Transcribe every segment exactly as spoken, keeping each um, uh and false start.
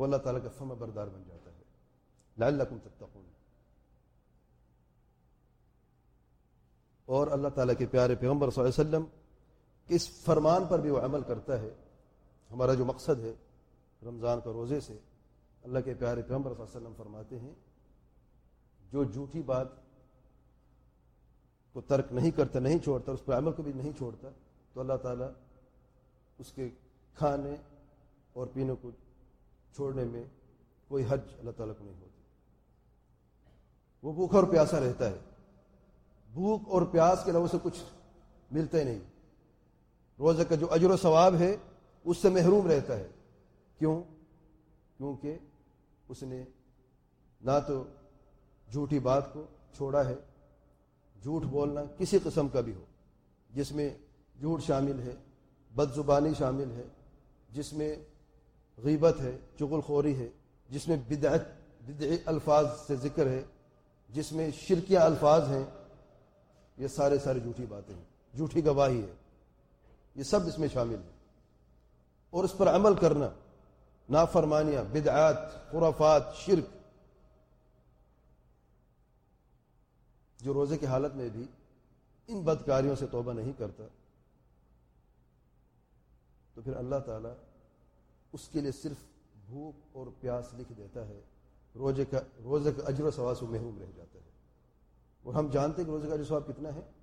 وہ اللہ تعالیٰ کا فرما بردار بن جاتا ہے. لعلکم تتقون. اور اللہ تعالیٰ کے پیارے پیغمبر صلی اللہ علیہ وسلم کہ اس فرمان پر بھی وہ عمل کرتا ہے. ہمارا جو مقصد ہے رمضان کا روزے سے، اللہ کے پیارے پیغمبر صلی اللہ علیہ وسلم فرماتے ہیں جو جھوٹی بات کو ترک نہیں کرتا، نہیں چھوڑتا، اس پر عمل کو بھی نہیں چھوڑتا، تو اللہ تعالیٰ اس کے کھانے اور پینے کو چھوڑنے میں کوئی حرج اللہ تعالیٰ کو نہیں ہوتی. وہ بھوکا اور پیاسا رہتا ہے. بھوک اور پیاس کے علاوہ سے کچھ ملتا ہی نہیں. روزے کا جو اجر و ثواب ہے اس سے محروم رہتا ہے. کیوں؟ کیونکہ اس نے نہ تو جھوٹی بات کو چھوڑا ہے، جھوٹ بولنا کسی قسم کا بھی ہو، جس میں جھوٹ شامل ہے، بد زبانی شامل ہے، جس میں غیبت ہے، چغل خوری ہے، جس میں بدعت بدعی الفاظ سے ذکر ہے، جس میں شرکیہ الفاظ ہیں، یہ سارے سارے جھوٹی باتیں ہیں، جھوٹی گواہی ہے، یہ سب اس میں شامل ہے. اور اس پر عمل کرنا، نافرمانیاں، بدعات، خرافات، شرک، جو روزے کی حالت میں بھی ان بدکاریوں سے توبہ نہیں کرتا، تو پھر اللہ تعالیٰ اس کے لیے صرف بھوک اور پیاس لکھ دیتا ہے. روزے کا روزے کا اجر و ثواب سے محروم رہ جاتا ہے. اور ہم جانتے ہیں کہ روزے کا اجر و ثواب کتنا ہے.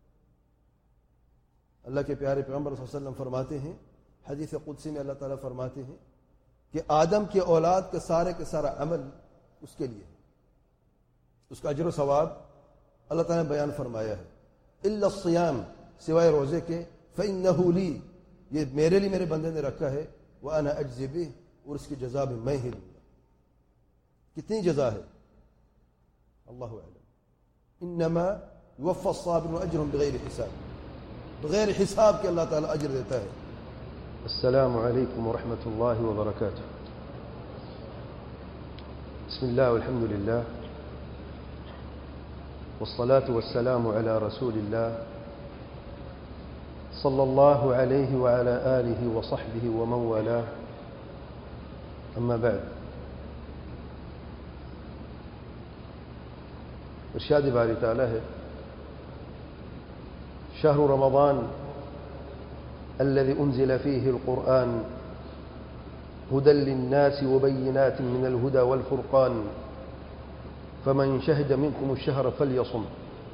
اللہ کے پیارے پیغمبر صلی اللہ علیہ وسلم فرماتے ہیں، حدیث قدسی میں اللہ تعالیٰ فرماتے ہیں کہ آدم کے اولاد کا سارے کا سارا عمل اس کے لیے ہے، اس کا اجر و ثواب اللہ تعالیٰ نے بیان فرمایا ہے. الا الصیام، سوائے روزے کے، فإنہ لی، یہ میرے لیے میرے بندے نے رکھا ہے، وأنا أجزي به، اور اس کی جزا بھی میں ہی دوں گا. کتنی جزا ہے اللہ اعلم. انما يوفى الصابرون اجرهم بغیر حساب، بغیر حساب کے اللہ تعالیٰ اجر دیتا ہے. السلام علیکم ورحمۃ اللہ وبرکاتہ. بسم اللہ والحمد للہ والصلاة والسلام على رسول الله صلى الله عليه وعلى آله وصحبه ومن والاه. أما بعد، ارشاد باری تعالی ہے، شهر رمضان الذي أنزل فيه القرآن هدى للناس وبينات من الهدى والفرقان فمن شهد منكم الشهر فليصم.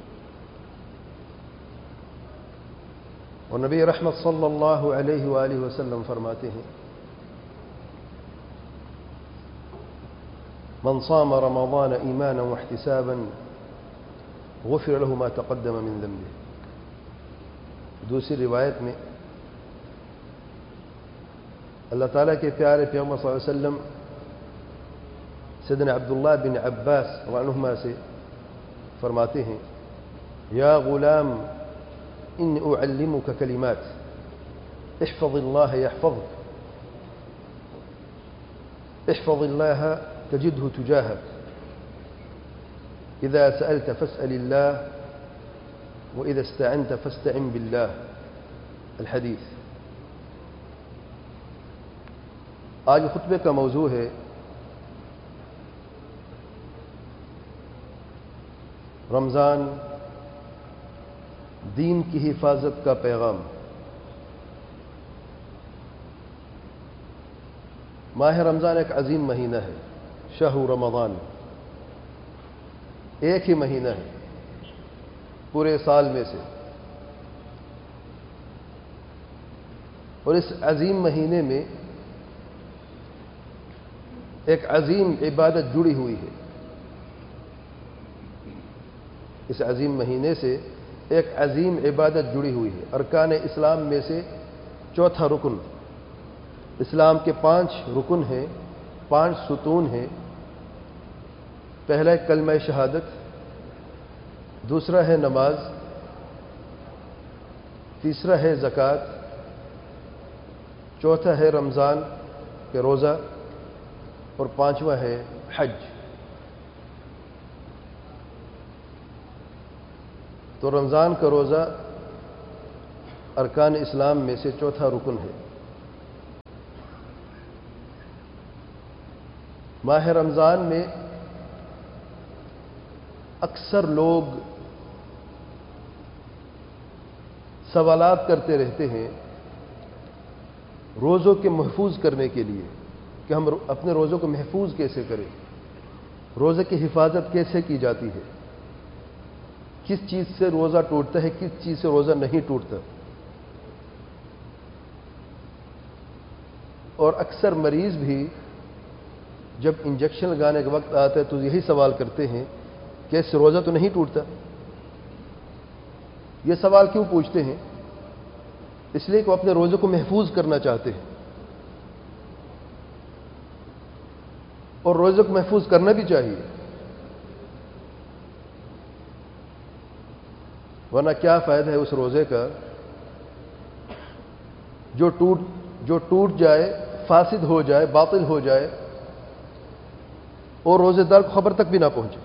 اور نبی رحمت صلی اللہ علیہ وآلہ وسلم فرماتے ہیں، من صام رمضان ایمانا واحتسابا غفر له ما تقدم من ذنبه. دوسری روایت میں اللہ تعالیٰ کے پیارے پیغمبر صلی اللہ علیہ وسلم سیدنا عبداللہ بن عباس رضی اللہ عنہما سے فرماتے ہیں، یا غلام إني أعلمك كلمات احفظ الله يحفظك احفظ الله تجده تجاهك إذا سألت فاسأل الله وإذا استعنت فاستعن بالله. الحديث. آج خطبے کا موضوع ہے رمضان، دین کی حفاظت کا پیغام. ماہ رمضان ایک عظیم مہینہ ہے، شہر رمضان ایک ہی مہینہ ہے پورے سال میں سے، اور اس عظیم مہینے میں ایک عظیم عبادت جڑی ہوئی ہے. اس عظیم مہینے سے ایک عظیم عبادت جڑی ہوئی ہے، ارکان اسلام میں سے چوتھا رکن. اسلام کے پانچ رکن ہیں، پانچ ستون ہیں. پہلا ہے کلمہ شہادت، دوسرا ہے نماز، تیسرا ہے زکوٰۃ، چوتھا ہے رمضان کے روزہ، اور پانچواں ہے حج. تو رمضان کا روزہ ارکان اسلام میں سے چوتھا رکن ہے. ماہ رمضان میں اکثر لوگ سوالات کرتے رہتے ہیں روزوں کے محفوظ کرنے کے لیے کہ ہم اپنے روزوں کو محفوظ کیسے کریں، روزے کی حفاظت کیسے کی جاتی ہے، کس چیز سے روزہ ٹوٹتا ہے، کس چیز سے روزہ نہیں ٹوٹتا۔ اور اکثر مریض بھی جب انجیکشن لگانے کا وقت آتا ہے تو یہی سوال کرتے ہیں کہ اس سے روزہ تو نہیں ٹوٹتا۔ یہ سوال کیوں پوچھتے ہیں؟ اس لیے کہ وہ اپنے روزے کو محفوظ کرنا چاہتے ہیں، اور روزے کو محفوظ کرنا بھی چاہیے، ورنہ کیا فائدہ ہے اس روزے کا جو ٹوٹ جو ٹوٹ جائے، فاسد ہو جائے، باطل ہو جائے اور روزے دار کو خبر تک بھی نہ پہنچے۔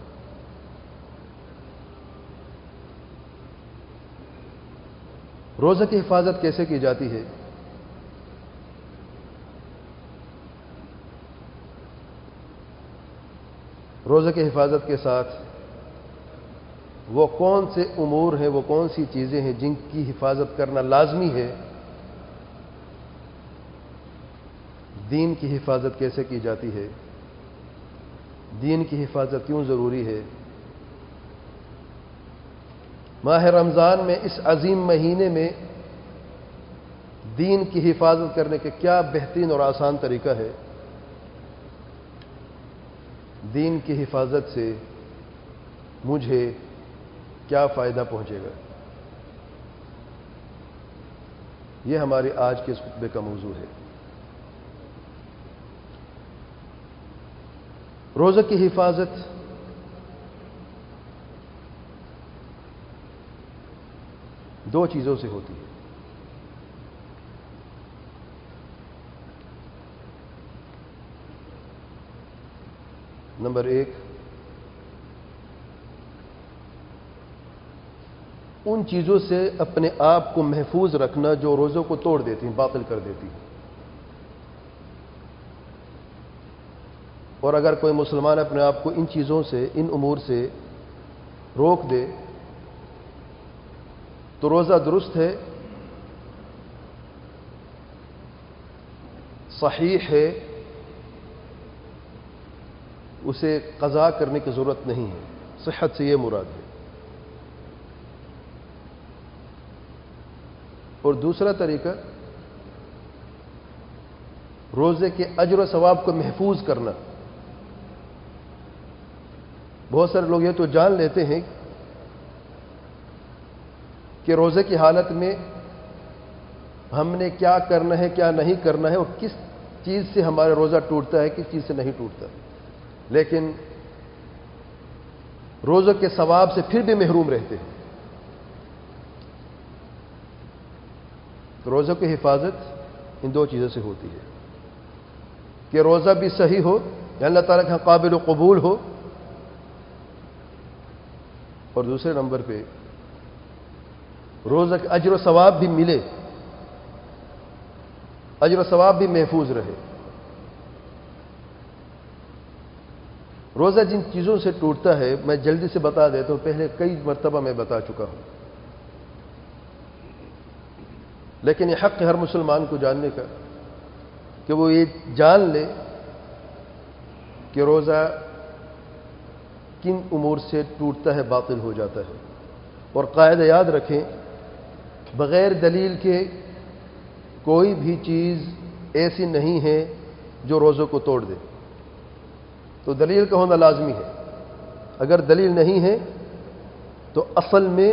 روزے کی حفاظت کیسے کی جاتی ہے؟ روزے کی حفاظت کے ساتھ وہ کون سے امور ہیں، وہ کون سی چیزیں ہیں جن کی حفاظت کرنا لازمی ہے؟ دین کی حفاظت کیسے کی جاتی ہے؟ دین کی حفاظت کیوں ضروری ہے؟ ماہ رمضان میں اس عظیم مہینے میں دین کی حفاظت کرنے کے کیا بہترین اور آسان طریقہ ہے؟ دین کی حفاظت سے مجھے کیا فائدہ پہنچے گا؟ یہ ہماری آج کے اس خطبے کا موضوع ہے۔ روزے کی حفاظت دو چیزوں سے ہوتی ہے۔ نمبر ایک، ان چیزوں سے اپنے آپ کو محفوظ رکھنا جو روزوں کو توڑ دیتی ہیں، باطل کر دیتی ہیں۔ اور اگر کوئی مسلمان اپنے آپ کو ان چیزوں سے، ان امور سے روک دے تو روزہ درست ہے، صحیح ہے، اسے قضا کرنے کی ضرورت نہیں ہے۔ صحت سے یہ مراد ہے۔ اور دوسرا طریقہ، روزے کے اجر و ثواب کو محفوظ کرنا۔ بہت سارے لوگ یہ تو جان لیتے ہیں کہ روزے کی حالت میں ہم نے کیا کرنا ہے، کیا نہیں کرنا ہے، اور کس چیز سے ہمارا روزہ ٹوٹتا ہے، کس چیز سے نہیں ٹوٹتا، لیکن روزے کے ثواب سے پھر بھی محروم رہتے ہیں۔ تو روزے کی حفاظت ان دو چیزوں سے ہوتی ہے کہ روزہ بھی صحیح ہو، یا اللہ تعالیٰ کے قابل و قبول ہو، اور دوسرے نمبر پہ روزہ کے اجر و ثواب بھی ملے، اجر و ثواب بھی محفوظ رہے۔ روزہ جن چیزوں سے ٹوٹتا ہے میں جلدی سے بتا دیتا ہوں، پہلے کئی مرتبہ میں بتا چکا ہوں، لیکن یہ حق ہے ہر مسلمان کو جاننے کا کہ وہ یہ جان لے کہ روزہ کن امور سے ٹوٹتا ہے، باطل ہو جاتا ہے۔ اور قاعدہ یاد رکھیں، بغیر دلیل کے کوئی بھی چیز ایسی نہیں ہے جو روزوں کو توڑ دے۔ تو دلیل کا ہونا لازمی ہے۔ اگر دلیل نہیں ہے تو اصل میں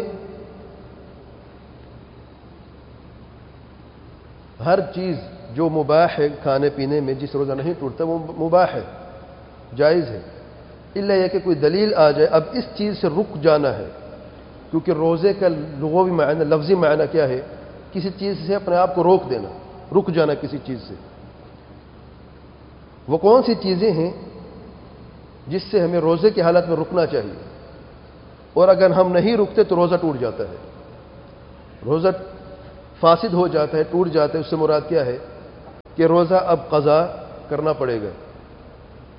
ہر چیز جو مباح ہے کھانے پینے میں، جس روزہ نہیں ٹوٹتا، وہ مباح ہے، جائز ہے، الا یہ کہ کوئی دلیل آ جائے اب اس چیز سے رک جانا ہے، کیونکہ روزے کا لغوی معنی، لفظی معنی کیا ہے؟ کسی چیز سے اپنے آپ کو روک دینا، رک جانا کسی چیز سے۔ وہ کون سی چیزیں ہیں جس سے ہمیں روزے کی حالت میں رکنا چاہیے؟ اور اگر ہم نہیں رکتے تو روزہ ٹوٹ جاتا ہے، روزہ فاسد ہو جاتا ہے، ٹوٹ جاتا ہے۔ اس سے مراد کیا ہے کہ روزہ اب قضا کرنا پڑے گا،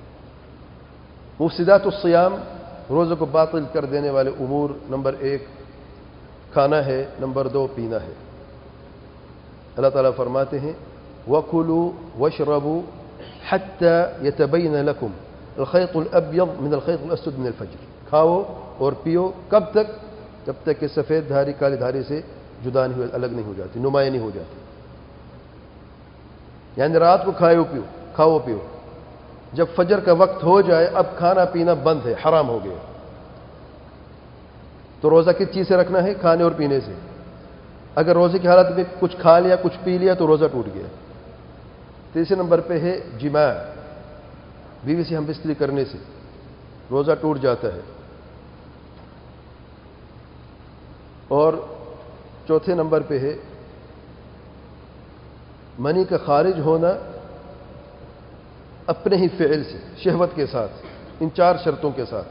مفسدات الصیام، روزے کو باطل کر دینے والے امور، نمبر ایک کھانا ہے، نمبر دو پینا ہے۔ اللہ تعالیٰ فرماتے ہیں وَكُلُوا وَاشْرَبُوا حَتَّى يَتَبَيَّنَ لَكُمْ الْخَيْطُ الْأَبْيَضُ مِنَ الْخَيْطِ الْأَسْوَدِ مِنَ الْفَجْرِ۔ کھاؤ اور پیو، کب تک؟ جب تک کہ سفید دھاری کالی دھاری سے جدا نہیں ہو، الگ نہیں ہو جاتی، نمایاں نہیں ہو جاتی۔ یعنی رات کو کھاؤ پیو کھاؤ پیو جب فجر کا وقت ہو جائے اب کھانا پینا بند ہے، حرام ہو گیا۔ تو روزہ کس چیز سے رکھنا ہے؟ کھانے اور پینے سے۔ اگر روزے کی حالت میں کچھ کھا لیا کچھ پی لیا تو روزہ ٹوٹ گیا۔ تیسرے نمبر پہ ہے جماع، بیوی سے ہم بستری کرنے سے روزہ ٹوٹ جاتا ہے۔ اور چوتھے نمبر پہ ہے منی کا خارج ہونا اپنے ہی فعل سے، شہوت کے ساتھ، ان چار شرطوں کے ساتھ۔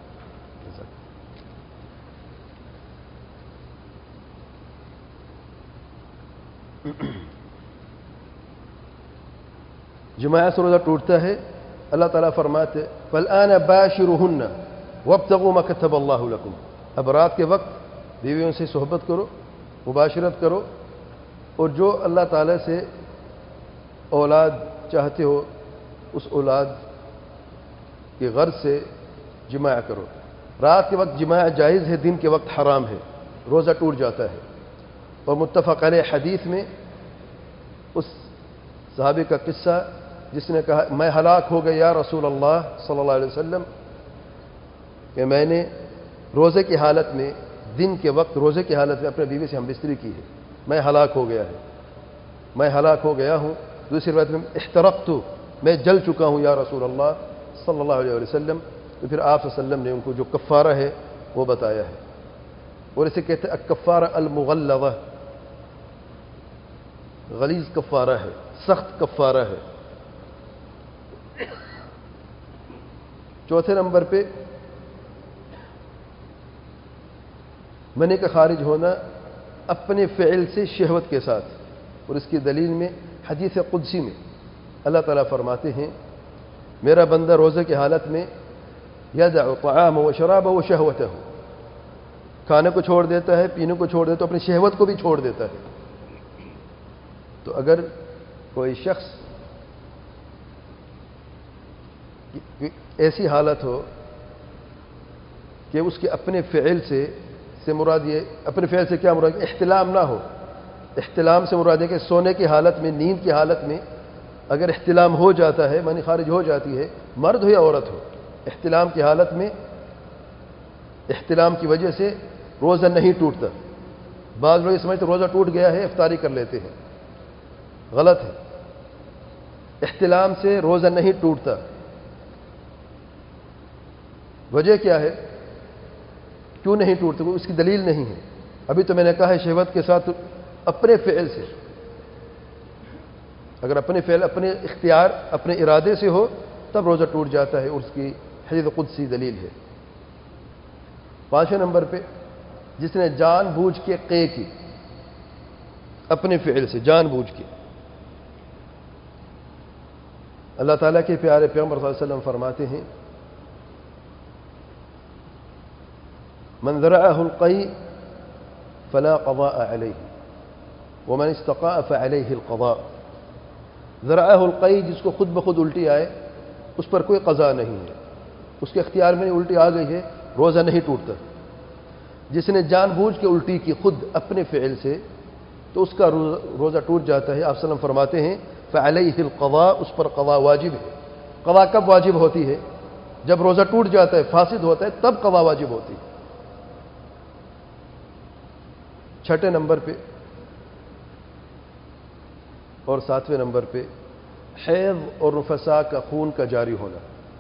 جماع سے روزہ ٹوٹتا ہے۔ اللہ تعالیٰ فرماتے فَالْآنَ بَاشِرُهُنَّ وَابْتَغُوا مَا كَتَبَ اللَّهُ لَكُمْ۔ اب رات کے وقت بیویوں سے صحبت کرو، مباشرت کرو، اور جو اللہ تعالیٰ سے اولاد چاہتے ہو اس اولاد کی غرض سے جماع کرو۔ رات کے وقت جماع جائز ہے، دن کے وقت حرام ہے، روزہ ٹوٹ جاتا ہے۔ اور متفق علیہ حدیث میں اس صحابی کا قصہ جس نے کہا میں ہلاک ہو گیا یا رسول اللہ صلی اللہ علیہ وسلم، کہ میں نے روزے کی حالت میں، دن کے وقت روزے کی حالت میں اپنے بیوی سے ہم بستری کی ہے، میں ہلاک ہو گیا ہے، میں ہلاک ہو گیا ہوں۔ دوسری روایت میں احترقت، میں جل چکا ہوں یا رسول اللہ صلی اللہ علیہ وسلم۔ تو پھر آپ صلی اللہ علیہ وسلم نے ان کو جو کفارہ ہے وہ بتایا ہے، اور اسے کہتے ہیں الکفارہ المغلظہ، غلیظ کفارہ ہے، سخت کفارہ ہے۔ چوتھے نمبر پہ منی کا خارج ہونا اپنے فعل سے شہوت کے ساتھ، اور اس کی دلیل میں حدیث قدسی میں اللہ تعالیٰ فرماتے ہیں میرا بندہ روزے کی حالت میں یدع طعامہ و شرابہ و شہوتہ، کھانے کو چھوڑ دیتا ہے، پینے کو چھوڑ دیتا ہے، اپنی شہوت کو بھی چھوڑ دیتا ہے۔ تو اگر کوئی شخص ایسی حالت ہو کہ اس کے اپنے فعل سے سے مراد یہ، اپنے فعل سے کیا مراد؟ احتلام نہ ہو۔ احتلام سے مراد ہے کہ سونے کی حالت میں، نیند کی حالت میں اگر احتلام ہو جاتا ہے، منی خارج ہو جاتی ہے، مرد ہو یا عورت ہو، احتلام کی حالت میں احتلام کی وجہ سے روزہ نہیں ٹوٹتا۔ بعض لوگ سمجھتے روزہ ٹوٹ گیا ہے افطاری کر لیتے ہیں، غلط ہے۔ احتلام سے روزہ نہیں ٹوٹتا۔ وجہ کیا ہے؟ کیوں نہیں ٹوٹتا؟ اس کی دلیل نہیں ہے۔ ابھی تو میں نے کہا ہے شہوت کے ساتھ اپنے فعل سے، اگر اپنے فعل، اپنے اختیار، اپنے ارادے سے ہو تب روزہ ٹوٹ جاتا ہے، اور اس کی حدیث قدسی دلیل ہے۔ پانچویں نمبر پہ جس نے جان بوجھ کے قے کی، اپنے فعل سے جان بوجھ کے، اللہ تعالیٰ کے پیارے پیغمبر صلی اللہ علیہ وسلم فرماتے ہیں من ذرعه القيء فلا قضاء عليه ومن استقاء فعليه القضاء۔ ذرعه القيء، جس کو خود بخود الٹی آئے اس پر کوئی قضا نہیں ہے، اس کے اختیار میں الٹی آ گئی ہے، روزہ نہیں ٹوٹتا۔ جس نے جان بوجھ کے الٹی کی خود اپنے فعل سے تو اس کا روزہ ٹوٹ جاتا ہے۔ آپ صلی اللہ علیہ وسلم فرماتے ہیں فعلیہ القضاء، اس پر قضا واجب ہے۔ قضا کب واجب ہوتی ہے؟ جب روزہ ٹوٹ جاتا ہے، فاسد ہوتا ہے، تب قضا واجب ہوتی ہے۔ چھٹے نمبر پہ اور ساتویں نمبر پہ حیض اور نفساء کا خون کا جاری ہونا۔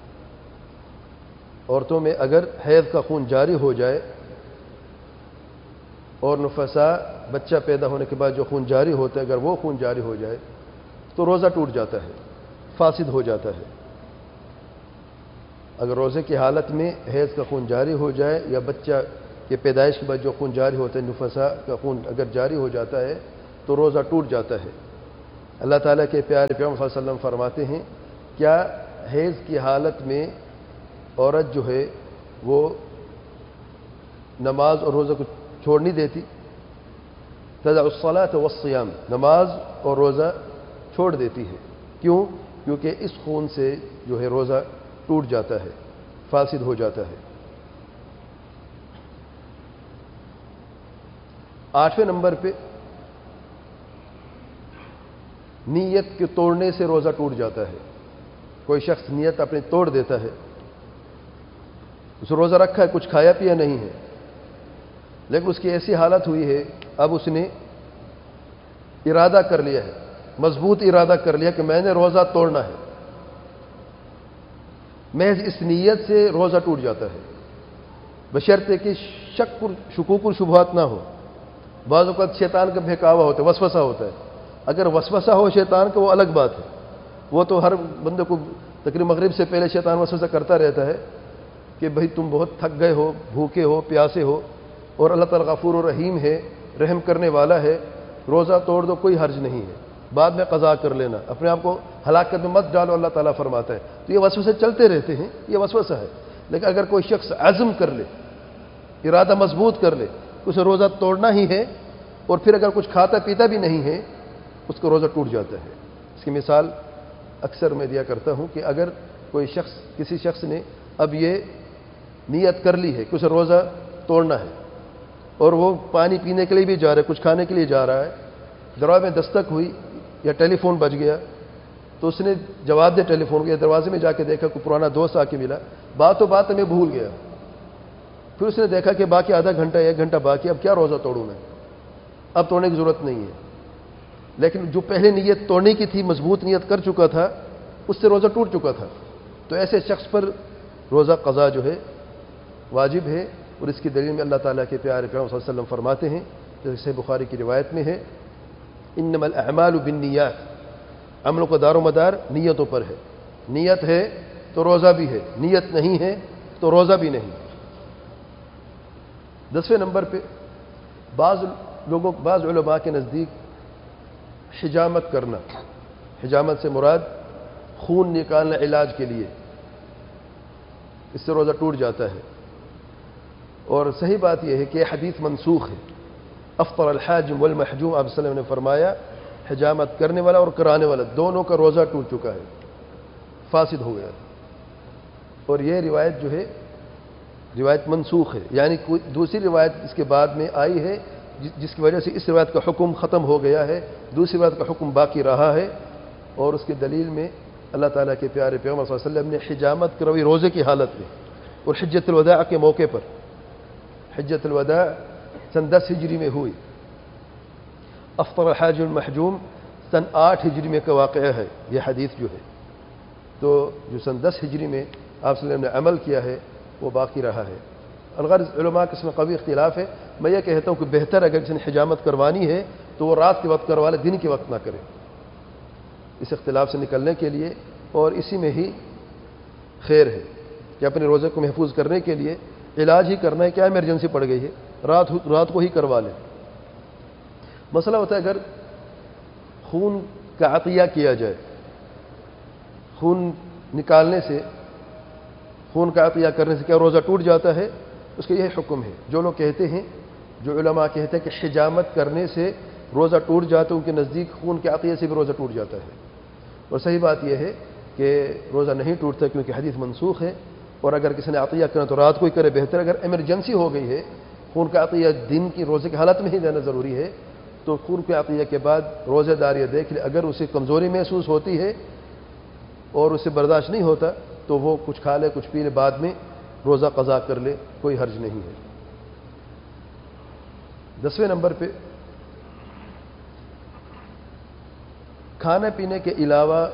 عورتوں میں اگر حیض کا خون جاری ہو جائے اور نفساء بچہ پیدا ہونے کے بعد جو خون جاری ہوتا ہے، اگر وہ خون جاری ہو جائے تو روزہ ٹوٹ جاتا ہے، فاسد ہو جاتا ہے۔ اگر روزے کی حالت میں حیض کا خون جاری ہو جائے یا بچہ کہ پیدائش کے بعد جو خون جاری ہوتا ہے، نفساء کا خون اگر جاری ہو جاتا ہے تو روزہ ٹوٹ جاتا ہے۔ اللہ تعالیٰ کے پیارے پیغمبر صلی اللہ علیہ وسلم فرماتے ہیں کیا حیض کی حالت میں عورت جو ہے وہ نماز اور روزہ کو چھوڑ نہیں دیتی. تدع الصلاة والصیام، نماز اور روزہ چھوڑ دیتی ہے. کیوں؟ کیونکہ اس خون سے جو ہے روزہ ٹوٹ جاتا ہے، فاسد ہو جاتا ہے. آٹھویں نمبر پہ نیت کے توڑنے سے روزہ ٹوٹ جاتا ہے. کوئی شخص نیت اپنی توڑ دیتا ہے، اس روزہ رکھا ہے، کچھ کھایا پیا نہیں ہے، لیکن اس کی ایسی حالت ہوئی ہے اب اس نے ارادہ کر لیا ہے، مضبوط ارادہ کر لیا کہ میں نے روزہ توڑنا ہے. محض اس نیت سے روزہ ٹوٹ جاتا ہے، بشرطے کہ شک شکوک و شبہات نہ ہو. بعض اوقات شیطان کا بہکاوا ہوتا ہے، وسوسہ ہوتا ہے. اگر وسوسہ ہو شیطان کا وہ الگ بات ہے، وہ تو ہر بندے کو تقریباً مغرب سے پہلے شیطان وسوسہ کرتا رہتا ہے کہ بھئی تم بہت تھک گئے ہو، بھوکے ہو، پیاسے ہو، اور اللہ تعالیٰ غفور و رحیم ہے، رحم کرنے والا ہے، روزہ توڑ دو، کوئی حرج نہیں ہے، بعد میں قضا کر لینا، اپنے آپ کو ہلاکت میں مت ڈالو، اللہ تعالیٰ فرماتا ہے. تو یہ وسوسے چلتے رہتے ہیں، یہ وسوسہ ہے. لیکن اگر کوئی شخص عزم کر لے، ارادہ مضبوط کر لے، اسے روزہ توڑنا ہی ہے، اور پھر اگر کچھ کھاتا پیتا بھی نہیں ہے، اس کو روزہ ٹوٹ جاتا ہے. اس کی مثال اکثر میں دیا کرتا ہوں کہ اگر کوئی شخص کسی شخص نے اب یہ نیت کر لی ہے کہ اسے روزہ توڑنا ہے، اور وہ پانی پینے کے لیے بھی جا رہا ہے، کچھ کھانے کے لیے جا رہا ہے، دروازے میں دستک ہوئی یا ٹیلی فون بج گیا، تو اس نے جواب دے ٹیلی فون کو، یا دروازے میں جا کے دیکھا کوئی پرانا دوست آ کے ملا، بات و بات میں بھول گیا. پھر اس نے دیکھا کہ باقی آدھا گھنٹہ ایک گھنٹہ باقی، اب کیا روزہ توڑوں میں، اب توڑنے کی ضرورت نہیں ہے. لیکن جو پہلے نیت توڑنے کی تھی، مضبوط نیت کر چکا تھا، اس سے روزہ ٹوٹ چکا تھا. تو ایسے شخص پر روزہ قضا جو ہے واجب ہے. اور اس کی دلیل میں اللہ تعالیٰ کے پیارے پیغمبر صلی اللہ علیہ وسلم فرماتے ہیں، جیسے بخاری کی روایت میں ہے، انما الاعمال بالنیات، عملوں کا دار و مدار نیتوں پر ہے. نیت ہے تو روزہ بھی ہے، نیت نہیں ہے تو روزہ بھی نہیں. دسویں نمبر پہ بعض لوگوں بعض علماء کے نزدیک حجامت کرنا، حجامت سے مراد خون نکالنا علاج کے لیے، اس سے روزہ ٹوٹ جاتا ہے. اور صحیح بات یہ ہے کہ یہ حدیث منسوخ ہے. افطر الحاجم والمحجوم، آپ صلی اللہ علیہ وسلم نے فرمایا حجامت کرنے والا اور کرانے والا دونوں کا روزہ ٹوٹ چکا ہے، فاسد ہو گیا. اور یہ روایت جو ہے روایت منسوخ ہے، یعنی کوئی دوسری روایت اس کے بعد میں آئی ہے جس کی وجہ سے اس روایت کا حکم ختم ہو گیا ہے، دوسری روایت کا حکم باقی رہا ہے. اور اس کی دلیل میں اللہ تعالیٰ کے پیارے پیغمبر صلی اللہ علیہ وسلم نے حجامت کروی روزے کی حالت میں، اور حجۃ الوداع کے موقع پر. حجۃ الوداع سن دس ہجری میں ہوئی. افطر الحاج المحجوم سن آٹھ ہجری میں کا واقعہ ہے یہ حدیث جو ہے. تو جو سن دس ہجری میں آپ صلی اللہ علیہ وسلم نے عمل کیا ہے وہ باقی رہا ہے. الغرض علماء کے اس میں قوی اختلاف ہے. میں یہ کہتا ہوں کہ بہتر اگر کسی نے حجامت کروانی ہے تو وہ رات کے وقت کروا لے، دن کے وقت نہ کرے، اس اختلاف سے نکلنے کے لیے. اور اسی میں ہی خیر ہے کہ اپنے روزے کو محفوظ کرنے کے لیے علاج ہی کرنا ہے. کیا ایمرجنسی پڑ گئی ہے، رات رات کو ہی کروا لیں. مسئلہ ہوتا ہے اگر خون کا عطیہ کیا جائے، خون نکالنے سے، خون کا عطیہ کرنے سے کیا روزہ ٹوٹ جاتا ہے؟ اس کا یہ حکم ہے. جو لوگ کہتے ہیں، جو علماء کہتے ہیں کہ حجامت کرنے سے روزہ ٹوٹ جاتا ہے، ان کے نزدیک خون کے عطیہ سے بھی روزہ ٹوٹ جاتا ہے. اور صحیح بات یہ ہے کہ روزہ نہیں ٹوٹتا کیونکہ حدیث منسوخ ہے. اور اگر کسی نے عطیہ کرنا تو رات کو ہی کرے بہتر. اگر ایمرجنسی ہو گئی ہے، خون کا عطیہ دن کی روزے کی حالت میں ہی دینا ضروری ہے، تو خون کے عطیہ کے بعد روزے دار یہ دیکھ لے، اگر اسے کمزوری محسوس ہوتی ہے اور اسے برداشت نہیں ہوتا تو وہ کچھ کھا لے، کچھ پی لے، بعد میں روزہ قضا کر لے، کوئی حرج نہیں ہے. دسویں نمبر پہ کھانے پینے کے علاوہ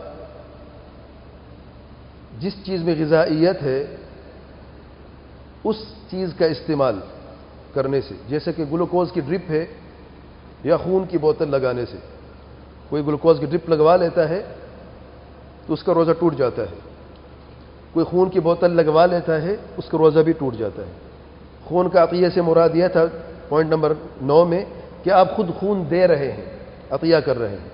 جس چیز میں غذائیت ہے اس چیز کا استعمال کرنے سے، جیسے کہ گلوکوز کی ڈرپ ہے یا خون کی بوتل لگانے سے. کوئی گلوکوز کی ڈرپ لگوا لیتا ہے تو اس کا روزہ ٹوٹ جاتا ہے. کوئی خون کی بوتل لگوا لیتا ہے، اس کا روزہ بھی ٹوٹ جاتا ہے. خون کا عطیہ سے مراد یہ تھا پوائنٹ نمبر نو میں کہ آپ خود خون دے رہے ہیں، عطیہ کر رہے ہیں.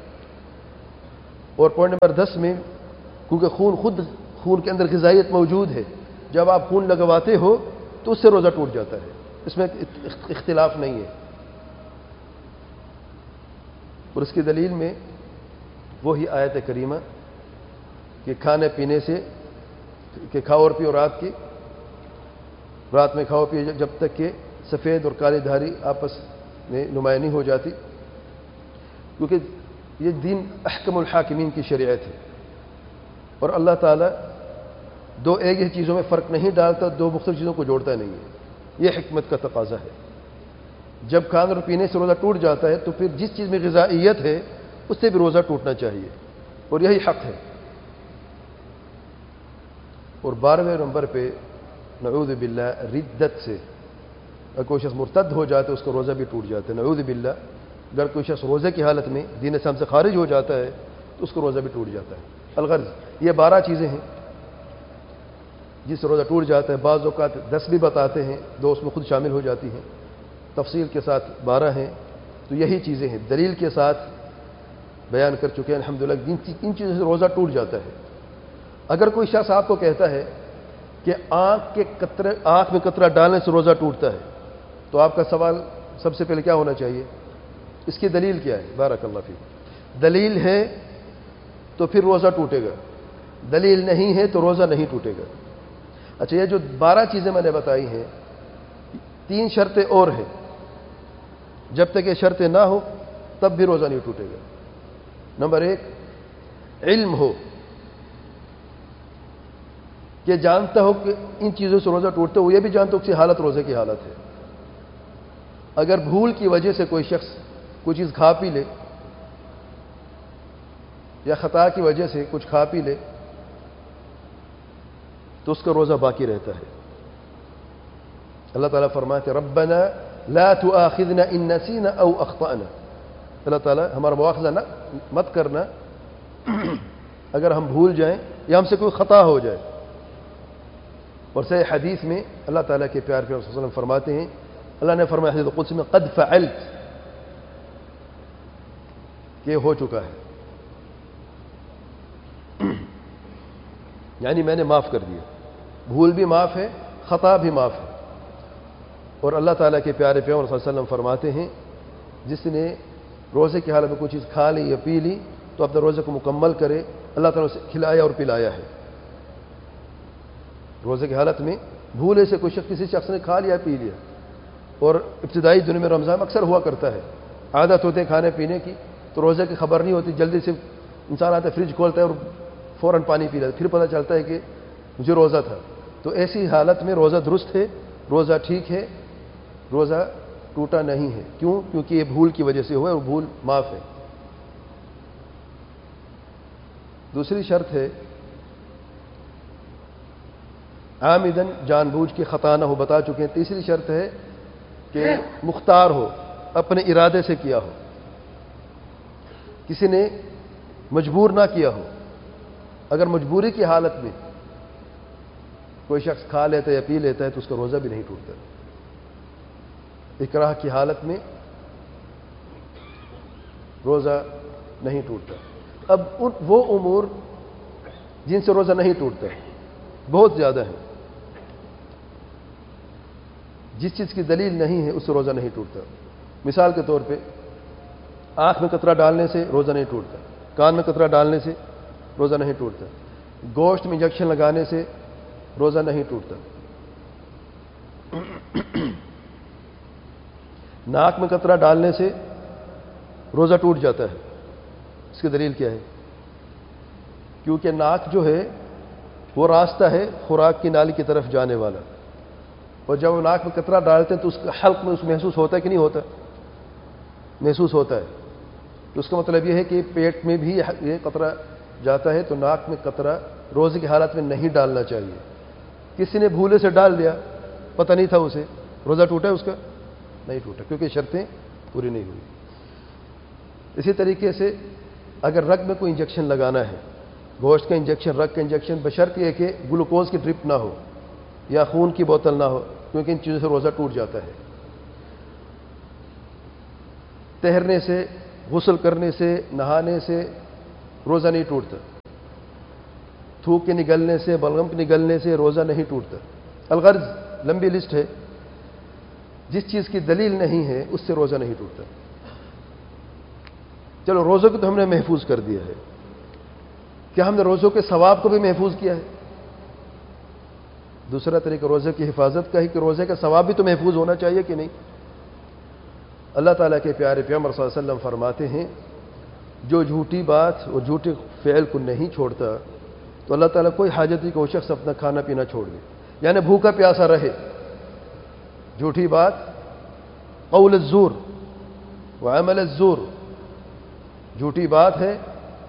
اور پوائنٹ نمبر دس میں کیونکہ خون خود خون کے اندر غذائیت موجود ہے، جب آپ خون لگواتے ہو تو اس سے روزہ ٹوٹ جاتا ہے، اس میں اختلاف نہیں ہے۔ اور اس کی دلیل میں وہی آیت کریمہ کہ کھانے پینے سے کہ کھاؤ اور پیو رات کی رات میں کھاؤ پیو جب تک کہ سفید اور کالی دھاری آپس میں نمایاں نہیں ہو جاتی، کیونکہ یہ دین احکم الحاکمین کی شریعت ہے، اور اللہ تعالیٰ دو ایک ہی چیزوں میں فرق نہیں ڈالتا، دو مختلف چیزوں کو جوڑتا نہیں ہے، یہ حکمت کا تقاضا ہے۔ جب کھانے اور پینے سے روزہ ٹوٹ جاتا ہے تو پھر جس چیز میں غذائیت ہے اس سے بھی روزہ ٹوٹنا چاہیے، اور یہی حق ہے۔ اور بارہویں نمبر پہ نعوذ باللہ ردت سے، اگر کوئی شخص مرتد ہو جاتا ہے اس کا روزہ بھی ٹوٹ جاتا ہے، نعوذ باللہ۔ اگر کوئی شخص روزے کی حالت میں دین اسلام سے خارج ہو جاتا ہے تو اس کا روزہ بھی ٹوٹ جاتا ہے۔ الغرض یہ بارہ چیزیں ہیں جس سے روزہ ٹوٹ جاتا ہے، بعض اوقات دس بھی بتاتے ہیں، دو اس میں خود شامل ہو جاتی ہیں، تفصیل کے ساتھ بارہ ہیں۔ تو یہی چیزیں ہیں، دلیل کے ساتھ بیان کر چکے ہیں الحمدللہ، ان چیزوں سے روزہ ٹوٹ جاتا ہے۔ اگر کوئی شخص آپ کو کہتا ہے کہ آنکھ کے قطرے آنکھ میں قطرہ ڈالنے سے روزہ ٹوٹتا ہے، تو آپ کا سوال سب سے پہلے کیا ہونا چاہیے؟ اس کی دلیل کیا ہے؟ بارک اللہ فیک۔ دلیل ہے تو پھر روزہ ٹوٹے گا، دلیل نہیں ہے تو روزہ نہیں ٹوٹے گا۔ اچھا، یہ جو بارہ چیزیں میں نے بتائی ہیں، تین شرطیں اور ہیں، جب تک یہ شرطیں نہ ہو تب بھی روزہ نہیں ٹوٹے گا۔ نمبر ایک، علم ہو کہ جانتا ہو کہ ان چیزوں سے روزہ ٹوٹتا ہے، وہ یہ بھی جانتا ہو کہ حالت روزے کی حالت ہے۔ اگر بھول کی وجہ سے کوئی شخص کوئی چیز کھا پی لے یا خطا کی وجہ سے کچھ کھا پی لے تو اس کا روزہ باقی رہتا ہے۔ اللہ تعالیٰ فرماتے ربنا لا تؤاخذنا ان نسینا او اخطأنا، اللہ تعالیٰ ہمارا مواخذہ نہ مت کرنا اگر ہم بھول جائیں یا ہم سے کوئی خطا ہو جائے۔ اور صحیح حدیث میں اللہ تعالیٰ کے پیار پیار صلی اللہ علیہ وسلم فرماتے ہیں، اللہ نے فرمایا حدیث قدسی میں قد فعلت، کہ ہو چکا ہے، یعنی میں نے معاف کر دیا۔ بھول بھی معاف ہے، خطا بھی معاف ہے۔ اور اللہ تعالیٰ کے پیارے پیغمبر صلی اللہ علیہ وسلم فرماتے ہیں جس نے روزے کی حالت میں کوئی چیز کھا لی یا پی لی تو اپنے روزے کو مکمل کرے، اللہ تعالیٰ اسے کھلایا اور پلایا ہے۔ روزے کی حالت میں بھولے سے کوئی شخص کسی شخص نے کھا لیا پی لیا، اور ابتدائی دنوں میں رمضان اکثر ہوا کرتا ہے، عادت ہوتے کھانے پینے کی، تو روزے کی خبر نہیں ہوتی، جلدی سے انسان آتا ہے فریج کھولتا ہے اور فوراً پانی پی لیتا ہے، پھر پتہ چلتا ہے کہ مجھے روزہ تھا۔ تو ایسی حالت میں روزہ درست ہے، روزہ ٹھیک ہے، روزہ ٹوٹا نہیں ہے۔ کیوں؟ کیونکہ یہ بھول کی وجہ سے ہوا ہے اور بھول معاف ہے۔ دوسری شرط ہے عامدن، جان بوجھ کے خطا نہ ہو، بتا چکے ہیں۔ تیسری شرط ہے کہ مختار ہو، اپنے ارادے سے کیا ہو، کسی نے مجبور نہ کیا ہو۔ اگر مجبوری کی حالت میں کوئی شخص کھا لیتا ہے یا پی لیتا ہے تو اس کا روزہ بھی نہیں ٹوٹتا۔ اکراہ کی حالت میں روزہ نہیں ٹوٹتا۔ اب ان وہ امور جن سے روزہ نہیں ٹوٹتا بہت زیادہ ہیں، جس چیز کی دلیل نہیں ہے اس سے روزہ نہیں ٹوٹتا۔ مثال کے طور پہ آنکھ میں قطرہ ڈالنے سے روزہ نہیں ٹوٹتا، کان میں قطرہ ڈالنے سے روزہ نہیں ٹوٹتا، گوشت میں انجیکشن لگانے سے روزہ نہیں ٹوٹتا، ناک میں قطرہ ڈالنے سے روزہ ٹوٹ جاتا ہے۔ اس کی دلیل کیا ہے؟ کیونکہ ناک جو ہے وہ راستہ ہے خوراک کی نالی کی طرف جانے والا، اور جب وہ ناک میں قطرہ ڈالتے ہیں تو اس کے حلق میں اس محسوس ہوتا ہے کہ نہیں ہوتا؟ محسوس ہوتا ہے۔ تو اس کا مطلب یہ ہے کہ پیٹ میں بھی یہ قطرہ جاتا ہے، تو ناک میں قطرہ روزے کی حالت میں نہیں ڈالنا چاہیے۔ کسی نے بھولے سے ڈال دیا، پتہ نہیں تھا اسے، روزہ ٹوٹا ہے اس کا؟ نہیں ٹوٹا، کیونکہ شرطیں پوری نہیں ہوئی۔ اسی طریقے سے اگر رگ میں کوئی انجیکشن لگانا ہے، گوشت کا انجیکشن، رگ کا انجیکشن، بشرط یہ کہ گلوکوز کی ڈرپ نہ ہو یا خون کی بوتل نہ ہو، کیونکہ ان چیزوں سے روزہ ٹوٹ جاتا ہے۔ تیرنے سے، غسل کرنے سے، نہانے سے روزہ نہیں ٹوٹتا۔ تھوک کے نگلنے سے، بلغم کے نگلنے سے روزہ نہیں ٹوٹتا۔ الغرض لمبی لسٹ ہے، جس چیز کی دلیل نہیں ہے اس سے روزہ نہیں ٹوٹتا۔ چلو روزوں کو تو ہم نے محفوظ کر دیا ہے، کیا ہم نے روزوں کے ثواب کو بھی محفوظ کیا ہے؟ دوسرا طریقہ روزے کی حفاظت کا ہے کہ روزے کا ثواب بھی تو محفوظ ہونا چاہیے کہ نہیں؟ اللہ تعالیٰ کے پیارے پیغمبر صلی اللہ علیہ وسلم فرماتے ہیں جو جھوٹی بات اور جھوٹے فعل کو نہیں چھوڑتا تو اللہ تعالیٰ کوئی حاجت نہیں کہ وہ شخص اپنا کھانا پینا چھوڑ دے، یعنی بھوکا پیاسا رہے۔ جھوٹی بات، قول الزور وعمل الزور، جھوٹی بات ہے،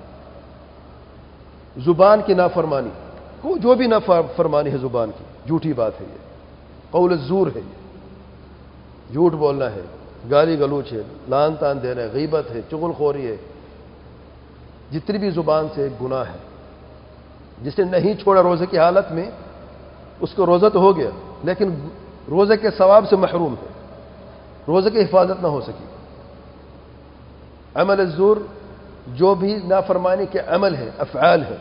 زبان کی نافرمانی، کو جو بھی نافرمانی ہے زبان کی، جھوٹی بات ہے یہ، قول الزور ہے یہ، جھوٹ بولنا ہے، گالی گلوچ ہے، لان تان دینا ہے، غیبت ہے، چغل خوری ہے، جتنی بھی زبان سے ایک گناہ ہے۔ جس نے نہیں چھوڑا روزے کی حالت میں اس کو روزہ تو ہو گیا لیکن روزے کے ثواب سے محروم ہے، روزے کی حفاظت نہ ہو سکی۔ عمل الزور، جو بھی نافرمانی کے عمل ہے، افعال ہے،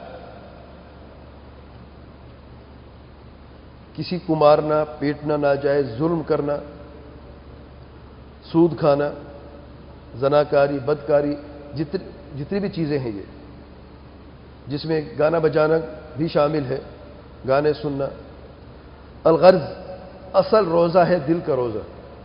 کسی کو مارنا، پیٹنا، ناجائز ظلم کرنا، سود کھانا، زناکاری، بدکاری، جتنی جتنی بھی چیزیں ہیں یہ، جس میں گانا بجانا بھی شامل ہے، گانے سننا۔ الغرض اصل روزہ ہے دل کا روزہ،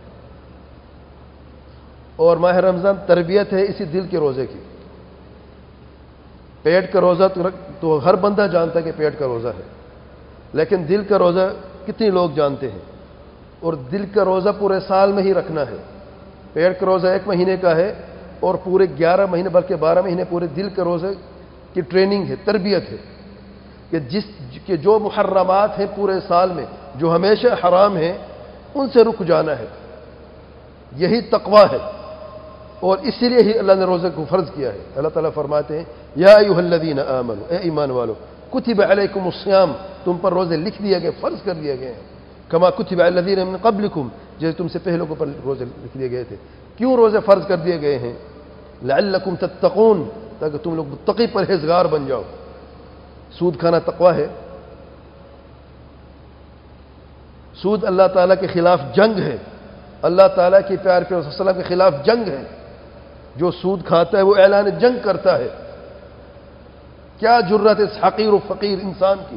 اور ماہ رمضان تربیت ہے اسی دل کے روزے کی۔ پیٹ کا روزہ تو ہر بندہ جانتا ہے کہ پیٹ کا روزہ ہے، لیکن دل کا روزہ کتنے لوگ جانتے ہیں؟ اور دل کا روزہ پورے سال میں ہی رکھنا ہے۔ پیٹ کا روزہ ایک مہینے کا ہے اور پورے گیارہ مہینے بلکہ بارہ مہینے پورے دل کے روزے کی ٹریننگ ہے، تربیت ہے کہ جس کہ جو محرمات ہیں پورے سال میں، جو ہمیشہ حرام ہیں، ان سے رک جانا ہے۔ یہی تقویٰ ہے، اور اسی لیے ہی اللہ نے روزے کو فرض کیا ہے۔ اللہ تعالیٰ فرماتے ہیں یا ایھا الذین آمنوا، اے ایمان والو، کتب علیکم الصیام، تم پر روزے لکھ دیے گئے، فرض کر دیے گئے ہیں، کما کتب علی الذین من قبلکم، جیسے تم سے پہلوں کو پر روزے لکھ دیے گئے تھے۔ کیوں روزے فرض کر دیے گئے ہیں؟ لعلکم تتقون، تاکہ تم لوگ متقی پرہیزگار بن جاؤ۔ سود کھانا تقویٰ ہے، سود اللہ تعالیٰ کے خلاف جنگ ہے، اللہ تعالیٰ کی پیار کے رسول صلی اللہ علیہ وسلم کے خلاف جنگ ہے۔ جو سود کھاتا ہے وہ اعلان جنگ کرتا ہے۔ کیا جرت ہے اس حقیر و فقیر انسان کی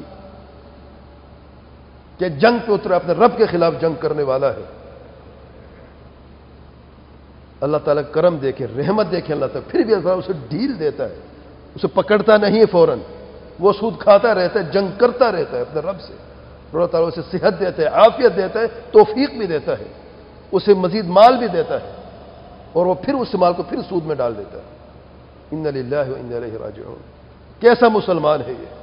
کہ جنگ پہ اترا، اپنے رب کے خلاف جنگ کرنے والا ہے۔ اللہ تعالیٰ کرم دیکھے، رحمت دیکھے اللہ تعالیٰ، پھر بھی اللہ اسے ڈھیل دیتا ہے، اسے پکڑتا نہیں ہے فوراً، وہ سود کھاتا رہتا ہے، جنگ کرتا رہتا ہے اپنے رب سے۔ اللہ تعالیٰ اسے صحت دیتا ہے، عافیت دیتا ہے، توفیق بھی دیتا ہے، اسے مزید مال بھی دیتا ہے، اور وہ پھر اس مال کو پھر سود میں ڈال دیتا ہے۔ ان للہ و انا الیہ راجعون۔ کیسا مسلمان ہے یہ؟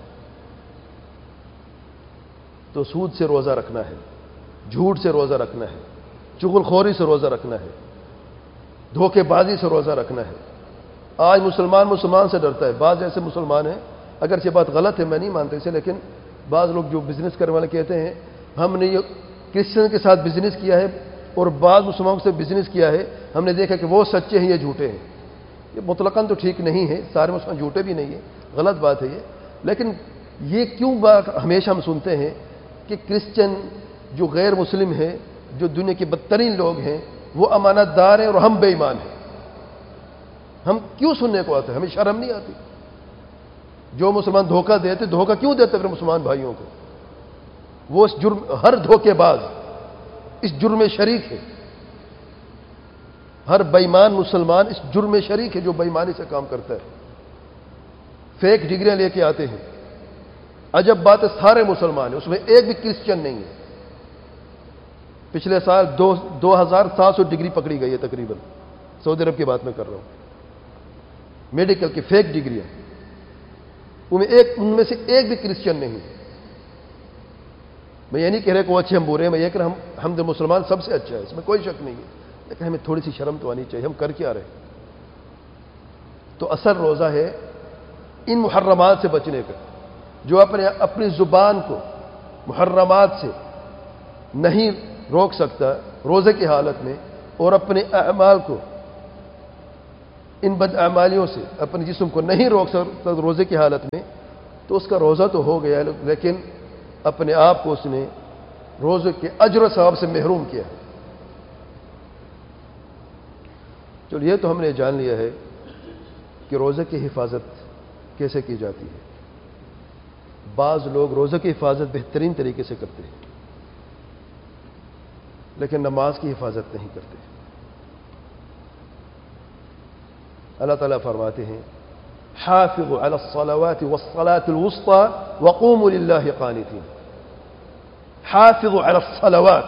تو سود سے روزہ رکھنا ہے، جھوٹ سے روزہ رکھنا ہے، چغل خوری سے روزہ رکھنا ہے، دھوکے بازی سے روزہ رکھنا ہے۔ آج مسلمان مسلمان سے ڈرتا ہے۔ بعض ایسے مسلمان ہیں، اگرچہ بات غلط ہے، میں نہیں مانتا اسے، لیکن بعض لوگ جو بزنس کرنے والے کہتے ہیں ہم نے یہ کرسچن کے ساتھ بزنس کیا ہے اور بعض مسلمانوں سے بزنس کیا ہے، ہم نے دیکھا کہ وہ سچے ہیں، یہ جھوٹے ہیں۔ یہ مطلقاً تو ٹھیک نہیں ہے، سارے مسلمان جھوٹے بھی نہیں ہیں، غلط بات ہے یہ۔ لیکن یہ کیوں بات ہمیشہ ہم سنتے ہیں کہ کرسچن جو غیر مسلم ہیں، جو دنیا کے بدترین لوگ ہیں، وہ امانت دار ہیں اور ہم بے ایمان ہیں۔ ہم کیوں سننے کو آتے ہیں؟ ہمیں شرم نہیں آتی؟ جو مسلمان دھوکہ دیتے، دھوکہ کیوں دیتے پھر مسلمان بھائیوں کو؟ وہ اس جرم، ہر دھوکے باز اس جرم میں شریک ہے، ہر بے ایمان مسلمان اس جرم میں شریک ہے جو بے ایمانی سے کام کرتا ہے۔ فیک ڈگریاں لے کے آتے ہیں، عجب بات ہے سارے مسلمان ہیں، اس میں ایک بھی کرسچن نہیں ہے۔ پچھلے سال دو دو ہزار سات سو ڈگری پکڑی گئی ہے تقریباً، سعودی عرب کی بات میں کر رہا ہوں، میڈیکل کی فیک ڈگریاں، ان میں ایک ان میں سے ایک بھی کرسچن نہیں ہے۔ میں یہ نہیں کہہ رہا کہ وہ اچھے ہم برے ہیں، میں یہ کہہ رہا ہم ہم جو مسلمان سب سے اچھا ہے، اس میں کوئی شک نہیں ہے، لیکن ہمیں تھوڑی سی شرم تو آنی چاہیے، ہم کر کیا رہے ہیں؟ تو اصل روزہ ہے ان محرمات سے بچنے کا۔ جو اپنے اپنی زبان کو محرمات سے نہیں روک سکتا روزے کی حالت میں، اور اپنے اعمال کو ان بد اعمالیوں سے اپنے جسم کو نہیں روک سکتا روزے کی حالت میں، تو اس کا روزہ تو ہو گیا، لیکن اپنے آپ کو اس نے روزے کے اجر و ثواب سے محروم کیا۔ چلو یہ تو ہم نے جان لیا ہے کہ روزے کی حفاظت کیسے کی جاتی ہے۔ بعض لوگ روزے کی حفاظت بہترین طریقے سے کرتے ہیں، لیکن نماز کی حفاظت نہیں کرتے۔ اللہ تعالیٰ فرماتے ہیں حافظوا علی الصلوات والصلاة الوسطى وقوموا للہ قانتین۔ حافظوا علی الصلوات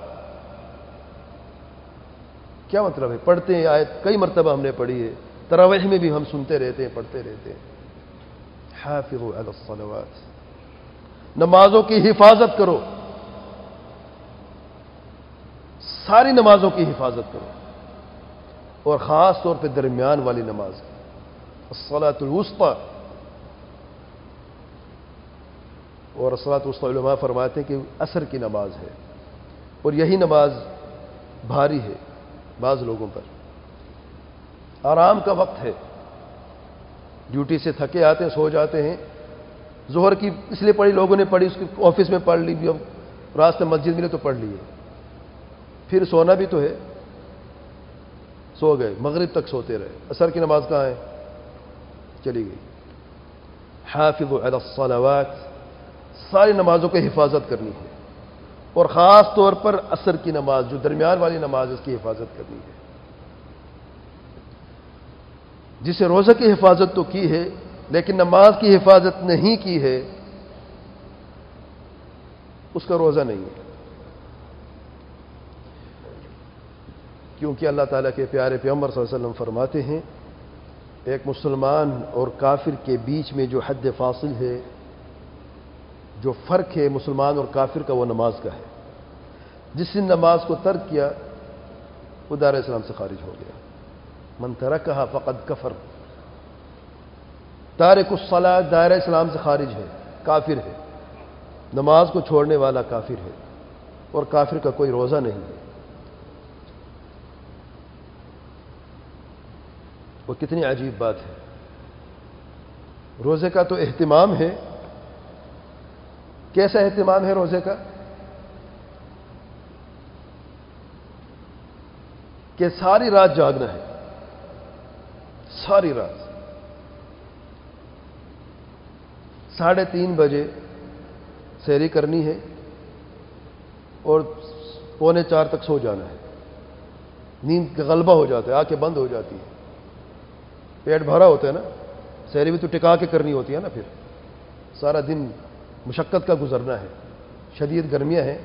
کیا مطلب ہے؟ پڑھتے ہیں آیت کئی مرتبہ ہم نے پڑھی ہے، تراویح میں بھی ہم سنتے رہتے ہیں، پڑھتے رہتے ہیں۔ حافظوا علی الصلوات، نمازوں کی حفاظت کرو، ساری نمازوں کی حفاظت کرو، اور خاص طور پہ درمیان والی نماز الصلاۃ الوسطی۔ اور الصلاۃ الوسطی علماء فرماتے ہیں کہ عصر کی نماز ہے، اور یہی نماز بھاری ہے بعض لوگوں پر، آرام کا وقت ہے، ڈیوٹی سے تھکے آتے ہیں، سو جاتے ہیں، ظہر کی اس لیے پڑھی لوگوں نے پڑھی، اس کی آفس میں پڑھ لی، راستے مسجد ملے تو پڑھ لیے، پھر سونا بھی تو ہے، سو گئے، مغرب تک سوتے رہے، عصر کی نماز کہاں ہے؟ چلی گئی۔ حافظوا علی الصلوات، ساری نمازوں کی حفاظت کرنی ہے، اور خاص طور پر عصر کی نماز جو درمیان والی نماز، اس کی حفاظت کرنی ہے۔ جسے روزہ کی حفاظت تو کی ہے لیکن نماز کی حفاظت نہیں کی ہے، اس کا روزہ نہیں ہے، کیونکہ اللہ تعالیٰ کے پیارے پیغمبر صلی اللہ علیہ وسلم فرماتے ہیں ایک مسلمان اور کافر کے بیچ میں جو حد فاصل ہے، جو فرق ہے مسلمان اور کافر کا، وہ نماز کا ہے۔ جس نے نماز کو ترک کیا وہ دار اسلام سے خارج ہو گیا۔ من ترکھا فقد کفر، تارک الصلاۃ دائرہ اسلام سے خارج ہے، کافر ہے، نماز کو چھوڑنے والا کافر ہے، اور کافر کا کوئی روزہ نہیں ہے۔ وہ کتنی عجیب بات ہے۔ روزے کا تو اہتمام ہے، کیسا اہتمام ہے روزے کا کہ ساری رات جاگنا ہے، ساری رات، ساڑھے تین بجے سحری کرنی ہے اور پونے چار تک سو جانا ہے۔ نیند کا غلبہ ہو جاتا ہے، آنکھیں بند ہو جاتی ہیں، پیٹ بھرا ہوتا ہے نا، سحری بھی تو ٹکا کے کرنی ہوتی ہے نا، پھر سارا دن مشقت کا گزرنا ہے، شدید گرمیاں ہیں،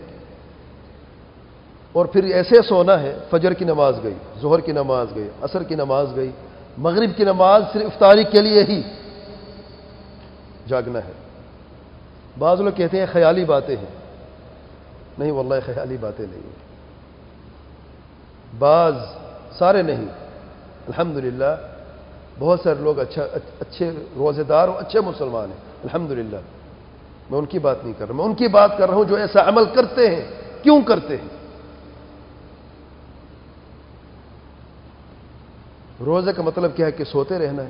اور پھر ایسے سونا ہے، فجر کی نماز گئی، ظہر کی نماز گئی، عصر کی نماز گئی، مغرب کی نماز صرف افطاری کے لیے ہی جاگنا ہے۔ بعض لوگ کہتے ہیں خیالی باتیں ہیں، نہیں واللہ خیالی باتیں نہیں ہیں، بعض سارے نہیں، الحمدللہ بہت سارے لوگ اچھا اچھے روزے دار اور اچھے مسلمان ہیں، الحمدللہ، میں ان کی بات نہیں کر رہا، میں ان کی بات کر رہا ہوں جو ایسا عمل کرتے ہیں۔ کیوں کرتے ہیں؟ روزہ کا مطلب کیا ہے کہ سوتے رہنا ہے؟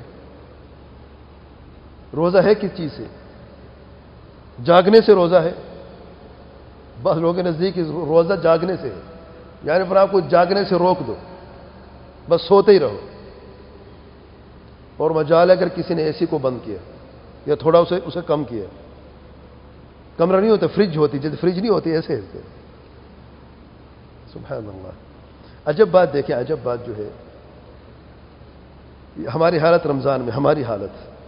روزہ ہے کس چیز سے؟ جاگنے سے روزہ ہے؟ بس لوگوں کے نزدیک روزہ جاگنے سے ہے، یعنی پر آپ کو جاگنے سے روک دو، بس سوتے ہی رہو، اور مجال اگر کسی نے اے سی کو بند کیا یا تھوڑا اسے اسے کم کیا، کمرہ نہیں ہوتا، فریج ہوتی، جب فریج نہیں ہوتی ایسے ایسے، سبحان اللہ۔ عجب بات دیکھیں، عجب بات جو ہے ہماری حالت رمضان میں، ہماری حالت،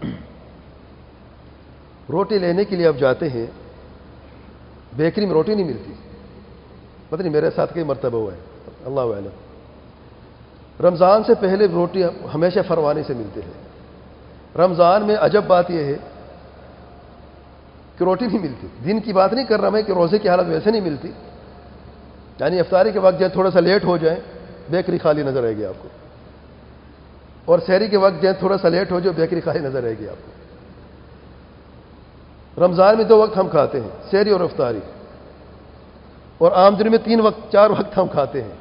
روٹی لینے کے لیے اب جاتے ہیں، بیکری میں روٹی نہیں ملتی، پتہ نہیں میرے ساتھ کئی مرتبہ ہوا ہے، اللہ اعلم۔ رمضان سے پہلے روٹی ہمیشہ فروانی سے ملتی ہے، رمضان میں عجب بات یہ ہے کہ روٹی نہیں ملتی۔ دن کی بات نہیں کر رہا میں کہ روزے کی حالت ویسے نہیں ملتی، یعنی افطاری کے وقت جب تھوڑا سا لیٹ ہو جائے بیکری خالی نظر آئے گی آپ کو، اور سحری کے وقت جب تھوڑا سا لیٹ ہو جائے بیکری خالی نظر آئے گی آپ کو۔ رمضان میں دو وقت ہم کھاتے ہیں، سحری اور افطاری، اور عام دن میں تین وقت چار وقت ہم کھاتے ہیں۔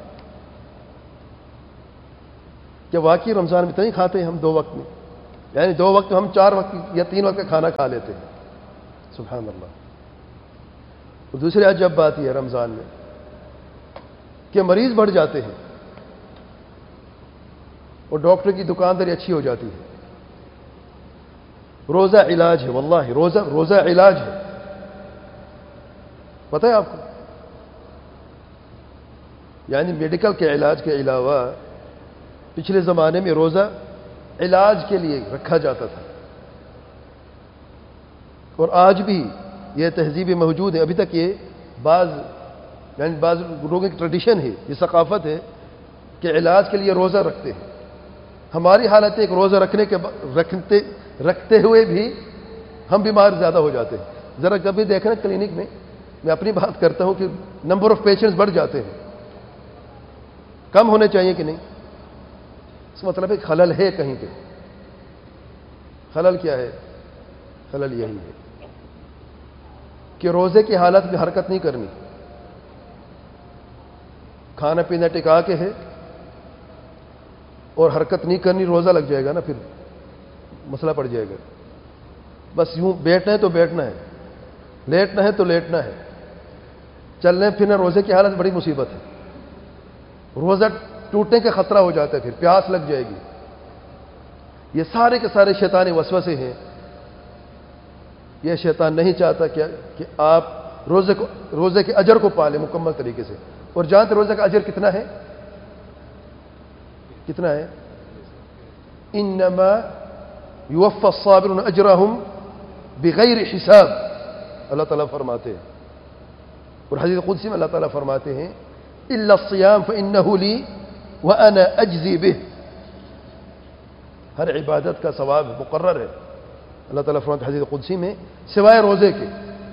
کہ واقعی رمضان میں تو نہیں کھاتے ہیں ہم دو وقت میں، یعنی دو وقت ہم چار وقت یا تین وقت کا کھانا کھا لیتے ہیں۔ سبحان اللہ. اور دوسری عجب بات یہ ہے رمضان میں کہ مریض بڑھ جاتے ہیں اور ڈاکٹر کی دکانداری اچھی ہو جاتی ہے. روزہ علاج ہے، واللہ روزہ روزہ علاج ہے. پتہ ہے آپ کو؟ یعنی میڈیکل کے علاج کے علاوہ پچھلے زمانے میں روزہ علاج کے لیے رکھا جاتا تھا، اور آج بھی یہ تہذیبیں موجود ہیں. ابھی تک یہ بعض یعنی بعض لوگوں کی ٹریڈیشن ہے، یہ ثقافت ہے کہ علاج کے لیے روزہ رکھتے ہیں. ہماری حالت ایک روزہ رکھنے کے رکھتے رکھتے ہوئے بھی ہم بیمار زیادہ ہو جاتے ہیں. ذرا کبھی دیکھنا کلینک میں، میں اپنی بات کرتا ہوں کہ نمبر آف پیشنٹس بڑھ جاتے ہیں. کم ہونے چاہیے کہ نہیں؟ اس کا مطلب ہے خلل ہے کہیں پہ. خلل کیا ہے؟ خلل یہی ہے کہ روزے کی حالت میں حرکت نہیں کرنی، کھانا پینا ٹکا کے ہے اور حرکت نہیں کرنی. روزہ لگ جائے گا نا، پھر مسئلہ پڑ جائے گا. بس یوں بیٹھنا ہے تو بیٹھنا ہے، لیٹنا ہے تو لیٹنا ہے. چلنے پھرنا روزے کی حالت بڑی مصیبت ہے. روزہ ٹوٹنے کا خطرہ ہو جاتا ہے، پھر پیاس لگ جائے گی. یہ سارے کے سارے شیطانی وسوسے ہیں. یہ شیطان نہیں چاہتا کہ کہ آپ روزے کو روزے کے اجر کو پالیں مکمل طریقے سے. اور جانتے روزے کا اجر کتنا ہے؟ کتنا ہے؟ انما یوفی الصابرون اجرہم بغیر حساب، اللہ تعالیٰ فرماتے ہیں. اور حدیث قدسی میں اللہ تعالیٰ فرماتے ہیں الا الصیام فانہ لی وانا اجزی بہ. ہر عبادت کا ثواب مقرر ہے. اللہ تعالیٰ فرماتے ہیں حدیث قدسی میں سوائے روزے کے،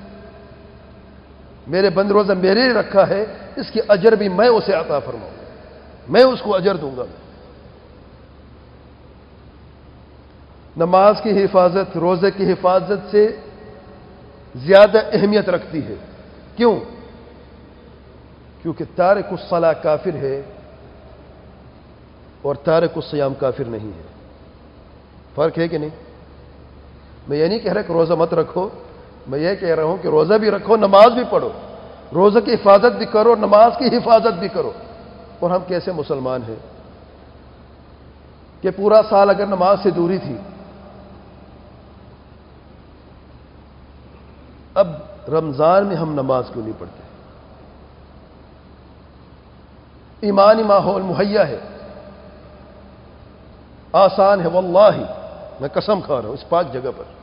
میرے بند روزہ میرے لیے رکھا ہے، اس کی اجر بھی میں اسے عطا فرماؤں، میں اس کو اجر دوں گا. نماز کی حفاظت روزے کی حفاظت سے زیادہ اہمیت رکھتی ہے. کیوں؟ کیونکہ تارک الصلاۃ کافر ہے اور تارک الصیام کافر نہیں ہے. فرق ہے کہ نہیں؟ میں یہ نہیں کہہ رہا کہ روزہ مت رکھو، میں یہ کہہ رہا ہوں کہ روزہ بھی رکھو، نماز بھی پڑھو، روزہ کی حفاظت بھی کرو، نماز کی حفاظت بھی کرو. اور ہم کیسے مسلمان ہیں کہ پورا سال اگر نماز سے دوری تھی، اب رمضان میں ہم نماز کیوں نہیں پڑھتے؟ ایمانی ماحول مہیا ہے، آسان ہے، واللہ میں قسم کھا رہا ہوں اس پاک جگہ پر.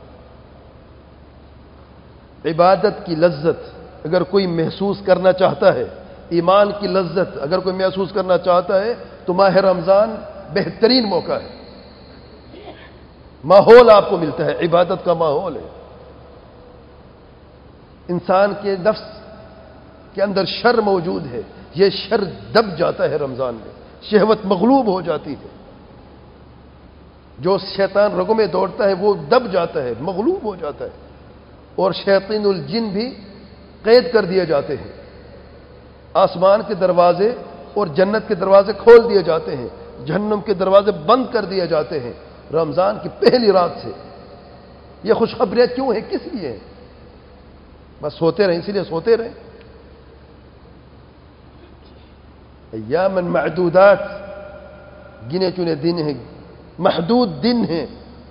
عبادت کی لذت اگر کوئی محسوس کرنا چاہتا ہے، ایمان کی لذت اگر کوئی محسوس کرنا چاہتا ہے تو ماہ رمضان بہترین موقع ہے. ماحول آپ کو ملتا ہے، عبادت کا ماحول ہے. انسان کے نفس کے اندر شر موجود ہے، یہ شر دب جاتا ہے رمضان میں. شہوت مغلوب ہو جاتی ہے، جو شیطان رگوں میں دوڑتا ہے وہ دب جاتا ہے، مغلوب ہو جاتا ہے. اور شیاطین الجن بھی قید کر دیے جاتے ہیں. آسمان کے دروازے اور جنت کے دروازے کھول دیے جاتے ہیں، جہنم کے دروازے بند کر دیے جاتے ہیں رمضان کی پہلی رات سے. یہ خوشخبریاں کیوں ہیں؟ کس لیے ہیں؟ بس سوتے رہیں، اسی لیے سوتے رہیں. ایاماً معدودات، گنے چنے دن ہیں، محدود دن ہیں،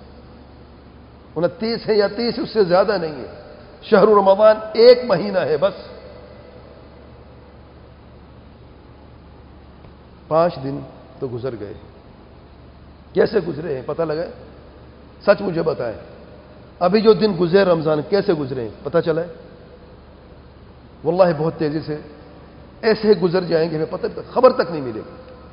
انتیس ہے یا تیس، اس سے زیادہ نہیں ہے. شہر رمضان ایک مہینہ ہے بس. پانچ دن تو گزر گئے. کیسے گزرے ہیں پتہ لگا؟ سچ مجھے بتائیں، ابھی جو دن گزرے رمضان کیسے گزرے ہیں پتہ چلا ہے؟ واللہ بہت تیزی سے ایسے گزر جائیں گے، ہمیں پتہ خبر تک نہیں ملے گی.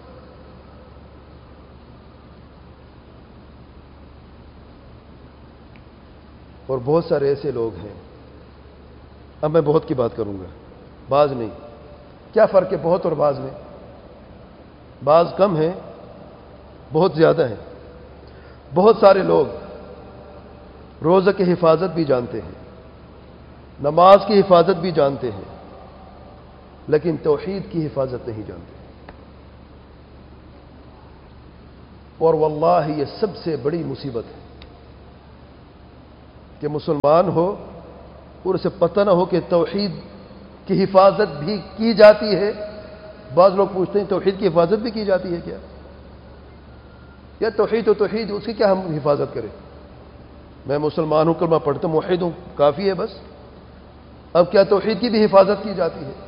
اور بہت سارے ایسے لوگ ہیں، اب میں بہت کی بات کروں گا، بعض نہیں. کیا فرق ہے بہت اور بعض میں؟ بعض کم ہیں، بہت زیادہ ہیں. بہت سارے لوگ روزہ کی حفاظت بھی جانتے ہیں، نماز کی حفاظت بھی جانتے ہیں، لیکن توحید کی حفاظت نہیں جانتے. اور واللہ یہ سب سے بڑی مصیبت ہے کہ مسلمان ہو اور اسے پتہ نہ ہو کہ توحید کی حفاظت بھی کی جاتی ہے. بعض لوگ پوچھتے ہیں توحید کی حفاظت بھی کی جاتی ہے کیا؟ یا توحید و توحید اس کی کیا ہم حفاظت کریں؟ میں مسلمان ہوں، کلمہ پڑھتا ہوں، موحد ہوں، کافی ہے بس. اب کیا توحید کی بھی حفاظت کی جاتی ہے؟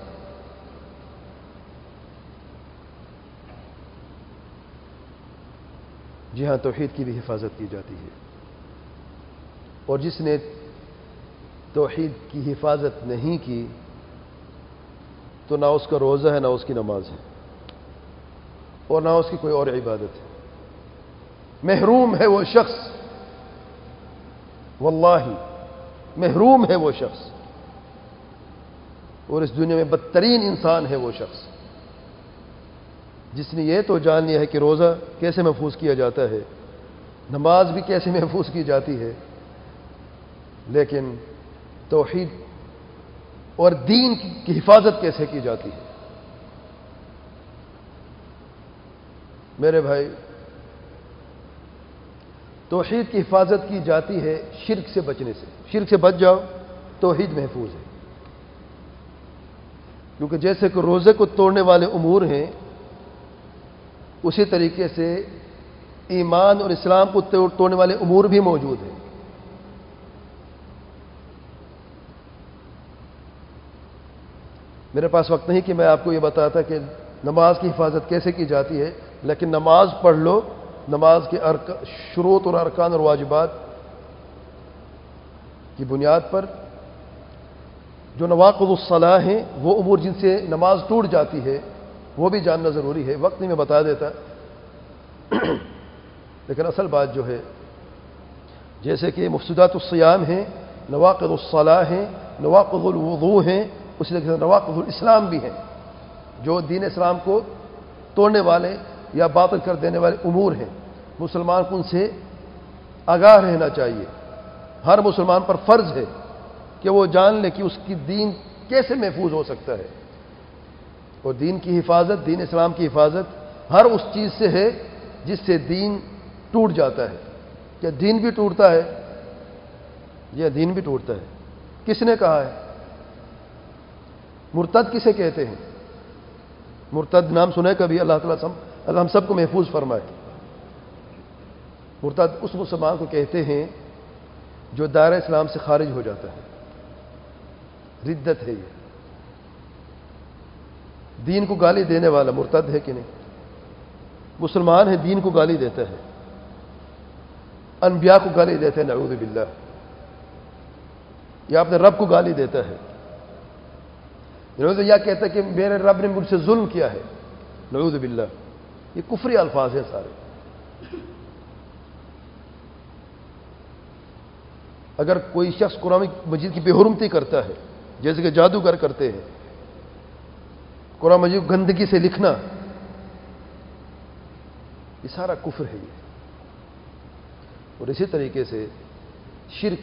جی ہاں، توحید کی بھی حفاظت کی جاتی ہے. اور جس نے توحید کی حفاظت نہیں کی تو نہ اس کا روزہ ہے، نہ اس کی نماز ہے، اور نہ اس کی کوئی اور عبادت ہے. محروم ہے وہ شخص، واللہ محروم ہے وہ شخص. اور اس دنیا میں بدترین انسان ہے وہ شخص جس نے یہ تو جان لیا ہے کہ روزہ کیسے محفوظ کیا جاتا ہے، نماز بھی کیسے محفوظ کی جاتی ہے، لیکن توحید اور دین کی حفاظت کیسے کی جاتی ہے. میرے بھائی، توحید کی حفاظت کی جاتی ہے شرک سے بچنے سے. شرک سے بچ جاؤ، توحید محفوظ ہے. کیونکہ جیسے کہ روزے کو توڑنے والے امور ہیں، اسی طریقے سے ایمان اور اسلام کو توڑنے والے امور بھی موجود ہیں. میرے پاس وقت نہیں کہ میں آپ کو یہ بتاتا کہ نماز کی حفاظت کیسے کی جاتی ہے، لیکن نماز پڑھ لو. نماز کے شروط اور ارکان اور واجبات کی بنیاد پر جو نواقض الصلاح ہیں، وہ امور جن سے نماز ٹوٹ جاتی ہے، وہ بھی جاننا ضروری ہے. وقت نہیں میں بتا دیتا، لیکن اصل بات جو ہے، جیسے کہ مفسدات الصیام ہیں، نواقض الصلاح ہیں، نواقض الوضوء ہیں، اسی طرح سے نواقض الاسلام بھی ہیں، جو دین اسلام کو توڑنے والے یا باطل کر دینے والے امور ہیں. مسلمان کو ان سے آگاہ رہنا چاہیے. ہر مسلمان پر فرض ہے کہ وہ جان لے کہ اس کی دین کیسے محفوظ ہو سکتا ہے. اور دین کی حفاظت، دین اسلام کی حفاظت ہر اس چیز سے ہے جس سے دین ٹوٹ جاتا ہے. کیا دین بھی ٹوٹتا ہے؟ یہ دین بھی ٹوٹتا ہے. کس نے کہا ہے؟ مرتد کسے کہتے ہیں؟ مرتد نام سنے کبھی؟ اللہ تعالیٰ سم اللہ ہم سب کو محفوظ فرمائے. مرتد اس مسلمان کو کہتے ہیں جو دائرہ اسلام سے خارج ہو جاتا ہے. ردت ہے یہ. دین کو گالی دینے والا مرتد ہے کہ نہیں؟ مسلمان ہے، دین کو گالی دیتا ہے، انبیاء کو گالی دیتا ہے، نعوذ باللہ. یا اپنے رب کو گالی دیتا ہے، یا کہتا ہے کہ میرے رب نے مجھ سے ظلم کیا ہے، نعوذ باللہ. یہ کفری الفاظ ہیں سارے. اگر کوئی شخص قرآن مجید کی بے حرمتی کرتا ہے، جیسے کہ جادوگر کرتے ہیں، قرآن مجید کو گندگی سے لکھنا، یہ سارا کفر ہے یہ. اور اسی طریقے سے شرک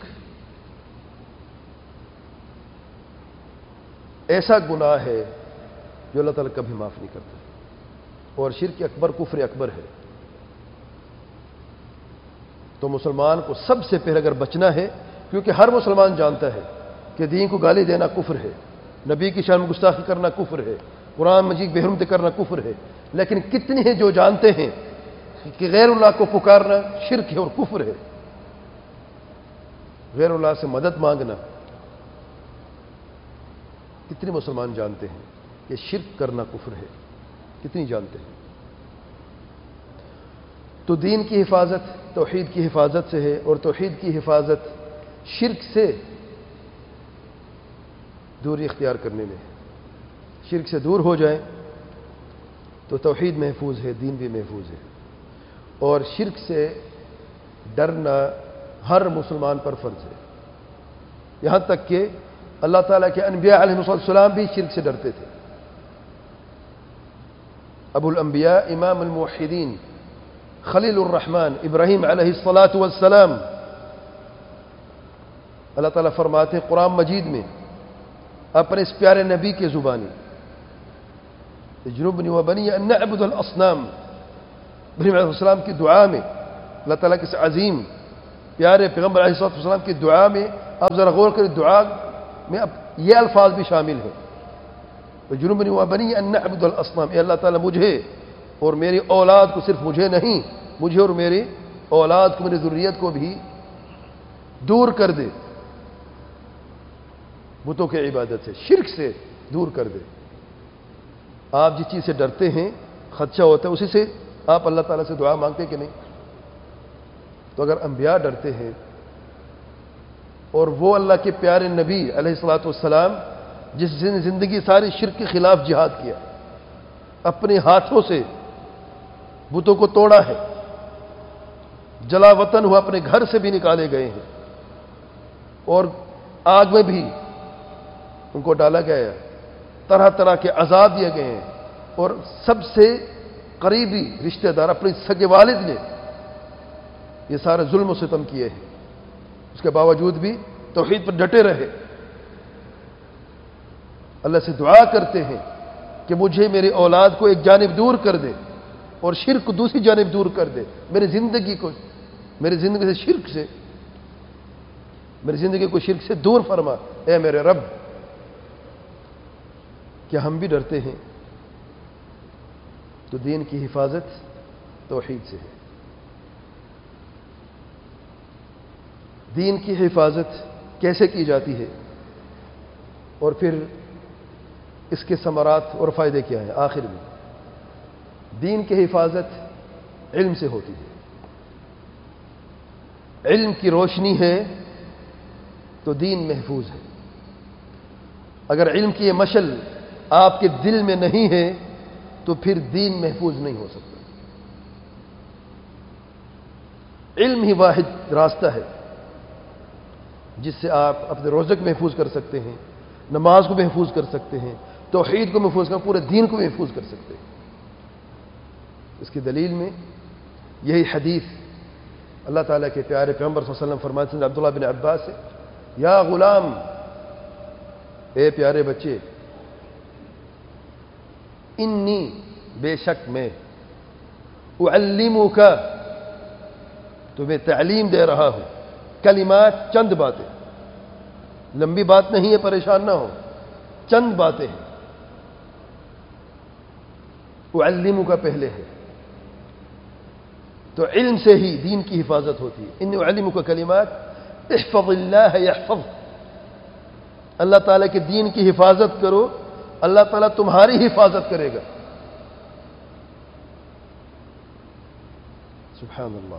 ایسا گناہ ہے جو اللہ تعالیٰ کبھی معاف نہیں کرتا. اور شرک اکبر کفر اکبر ہے. تو مسلمان کو سب سے پہلے اگر بچنا ہے، کیونکہ ہر مسلمان جانتا ہے کہ دین کو گالی دینا کفر ہے، نبی کی شان میں گستاخی کرنا کفر ہے، قرآن مجید بے حرمتی کرنا کفر ہے. لیکن کتنے ہیں جو جانتے ہیں کہ غیر اللہ کو پکارنا شرک ہے اور کفر ہے. غیر اللہ سے مدد مانگنا، کتنے مسلمان جانتے ہیں کہ شرک کرنا کفر ہے؟ کتنی جانتے ہیں؟ تو دین کی حفاظت توحید کی حفاظت سے ہے، اور توحید کی حفاظت شرک سے دوری اختیار کرنے میں ہے. شرک سے دور ہو جائیں تو توحید محفوظ ہے، دین بھی محفوظ ہے. اور شرک سے ڈرنا ہر مسلمان پر فرض ہے. یہاں تک کہ اللہ تعالیٰ کے انبیاء علیہ السلام بھی شرک سے ڈرتے تھے. ابو الانبیاء امام الموحدین خلیل الرحمن ابراہیم علیہ الصلاۃ والسلام، اللہ تعالیٰ فرماتے ہیں قرآن مجید میں اپنے اس پیارے نبی کے زبانی، اجنبنی وبنی ان نعبد الاصنام. ابراہیم علیہ السلام کی دعا میں، اللہ تعالیٰ کے عظیم پیارے پیغمبر علیہ السلام کی دعا میں، آپ ذرا غور کریں، دعا میں اب یہ الفاظ بھی شامل ہیں. وَجُنُوبَنِي وَبَنِيَّ أَن نَّعْبُدَ الْأَصْنَامَ، اے اللہ تعالیٰ مجھے اور میری اولاد کو، صرف مجھے نہیں، مجھے اور میری اولاد کو، میری ذریت کو بھی دور کر دے بتوں کی عبادت سے، شرک سے دور کر دے. آپ جس چیز سے ڈرتے ہیں، خدشہ ہوتا ہے، اسی سے آپ اللہ تعالیٰ سے دعا مانگتے کہ نہیں؟ تو اگر انبیاء ڈرتے ہیں، اور وہ اللہ کے پیارے نبی علیہ الصلوۃ والسلام جس نے زندگی ساری شرک کے خلاف جہاد کیا، اپنے ہاتھوں سے بتوں کو توڑا ہے، جلا وطن ہوا، اپنے گھر سے بھی نکالے گئے ہیں، اور آگ میں بھی ان کو ڈالا گیا ہے، طرح طرح کے عذاب دیے گئے ہیں، اور سب سے قریبی رشتہ دار اپنے سگے والد نے یہ سارے ظلم و ستم کیے ہیں، اس کے باوجود بھی توحید پر ڈٹے رہے. اللہ سے دعا کرتے ہیں کہ مجھے میری اولاد کو ایک جانب دور کر دے اور شرک کو دوسری جانب دور کر دے، میری زندگی کو، میری زندگی سے شرک سے، میری زندگی کو شرک سے دور فرما اے میرے رب. کیا ہم بھی ڈرتے ہیں؟ تو دین کی حفاظت توحید سے ہے. دین کی حفاظت کیسے کی جاتی ہے، اور پھر اس کے ثمرات اور فائدے کیا ہیں؟ آخر میں دین کی حفاظت علم سے ہوتی ہے. علم کی روشنی ہے تو دین محفوظ ہے. اگر علم کی یہ مشل آپ کے دل میں نہیں ہے تو پھر دین محفوظ نہیں ہو سکتا. علم ہی واحد راستہ ہے جس سے آپ اپنے روزے کو محفوظ کر سکتے ہیں، نماز کو محفوظ کر سکتے ہیں، توحید کو محفوظ کر، پورے دین کو محفوظ کر سکتے ہیں. اس کی دلیل میں یہی حدیث اللہ تعالیٰ کے پیارے پیغمبر صلی اللہ علیہ وسلم فرماتے ہیں عبداللہ بن عباس سے، یا غلام، اے پیارے بچے، انی، بے شک میں، اعلمک، تمہیں تعلیم دے رہا ہوں، کلمات، چند باتیں، لمبی بات نہیں ہے، پریشان نہ ہو، چند باتیں ہیں. اعلمک کا پہلے ہے، تو علم سے ہی دین کی حفاظت ہوتی ہے. انی اعلمک کلمات احفظ اللہ یحفظ، اللہ تعالیٰ کے دین کی حفاظت کرو، اللہ تعالیٰ تمہاری حفاظت کرے گا. سبحان اللہ.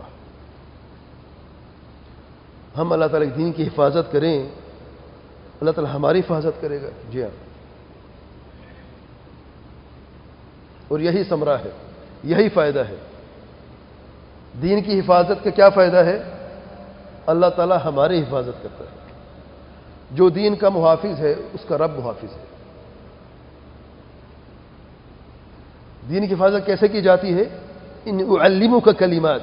ہم اللہ تعالیٰ کے دین کی حفاظت کریں، اللہ تعالیٰ ہماری حفاظت کرے گا. جی ہاں، اور یہی ثمرہ ہے، یہی فائدہ ہے. دین کی حفاظت کا کیا فائدہ ہے؟ اللہ تعالیٰ ہماری حفاظت کرتا ہے. جو دین کا محافظ ہے اس کا رب محافظ ہے. دین کی حفاظت کیسے کی جاتی ہے؟ ان اعلمک کلمات،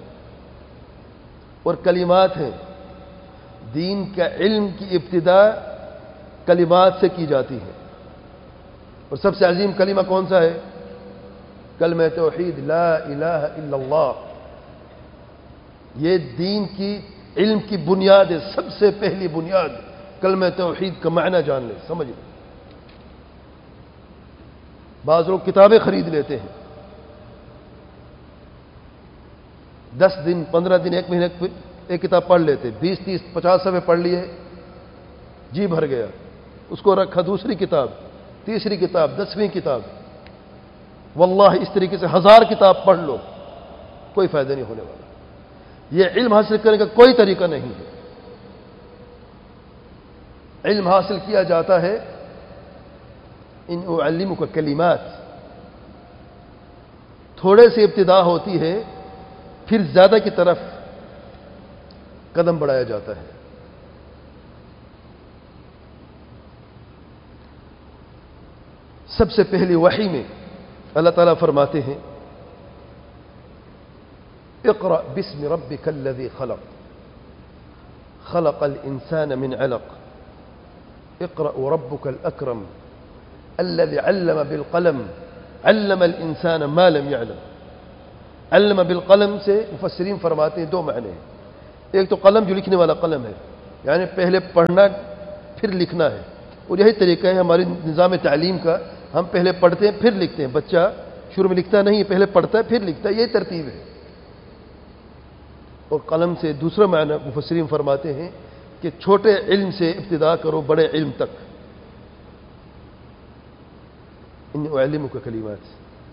اور کلمات ہیں. دین کا علم کی ابتدا کلمات سے کی جاتی ہے، اور سب سے عظیم کلمہ کون سا ہے؟ کلمہ توحید، لا الہ الا اللہ. یہ دین کی علم کی بنیاد ہے، سب سے پہلی بنیاد. کلمہ توحید کا معنی جان لیں، سمجھ لیں. بعض لوگ کتابیں خرید لیتے ہیں، دس دن، پندرہ دن، ایک مہینے ایک کتاب پڑھ لیتے، بیس تیس پچاس صفحے پڑھ لیے، جی بھر گیا، اس کو رکھا دوسری کتاب، تیسری کتاب، دسویں کتاب. واللہ اس طریقے سے ہزار کتاب پڑھ لو، کوئی فائدہ نہیں ہونے والا. یہ علم حاصل کرنے کا کوئی طریقہ نہیں ہے. علم حاصل کیا جاتا ہے ان اعلمک کلمات، تھوڑے سے ابتدا ہوتی ہے، پھر زیادہ کی طرف قدم بڑھایا جاتا ہے. سب سے پہلی وحی میں اللہ تعالیٰ فرماتے ہیں اقرأ باسم ربک الذی خلق خلق الانسان من علق اقرأ وربک الاکرم الذي علم بالقلم علم الانسان ما لم يعلم. علم بالقلم سے مفسرین فرماتے ہیں دو معنی ہیں. ایک تو قلم جو لکھنے والا قلم ہے، یعنی پہلے پڑھنا پھر لکھنا ہے. اور یہی طریقہ ہے ہماری نظام تعلیم کا. ہم پہلے پڑھتے ہیں پھر لکھتے ہیں. بچہ شروع میں لکھتا نہیں، پہلے پڑھتا ہے پھر لکھتا ہے. یہ ترتیب ہے. اور قلم سے دوسرا معنی مفسرین فرماتے ہیں کہ چھوٹے علم سے ابتدا کرو بڑے علم تک. ان اعلمک کلمات،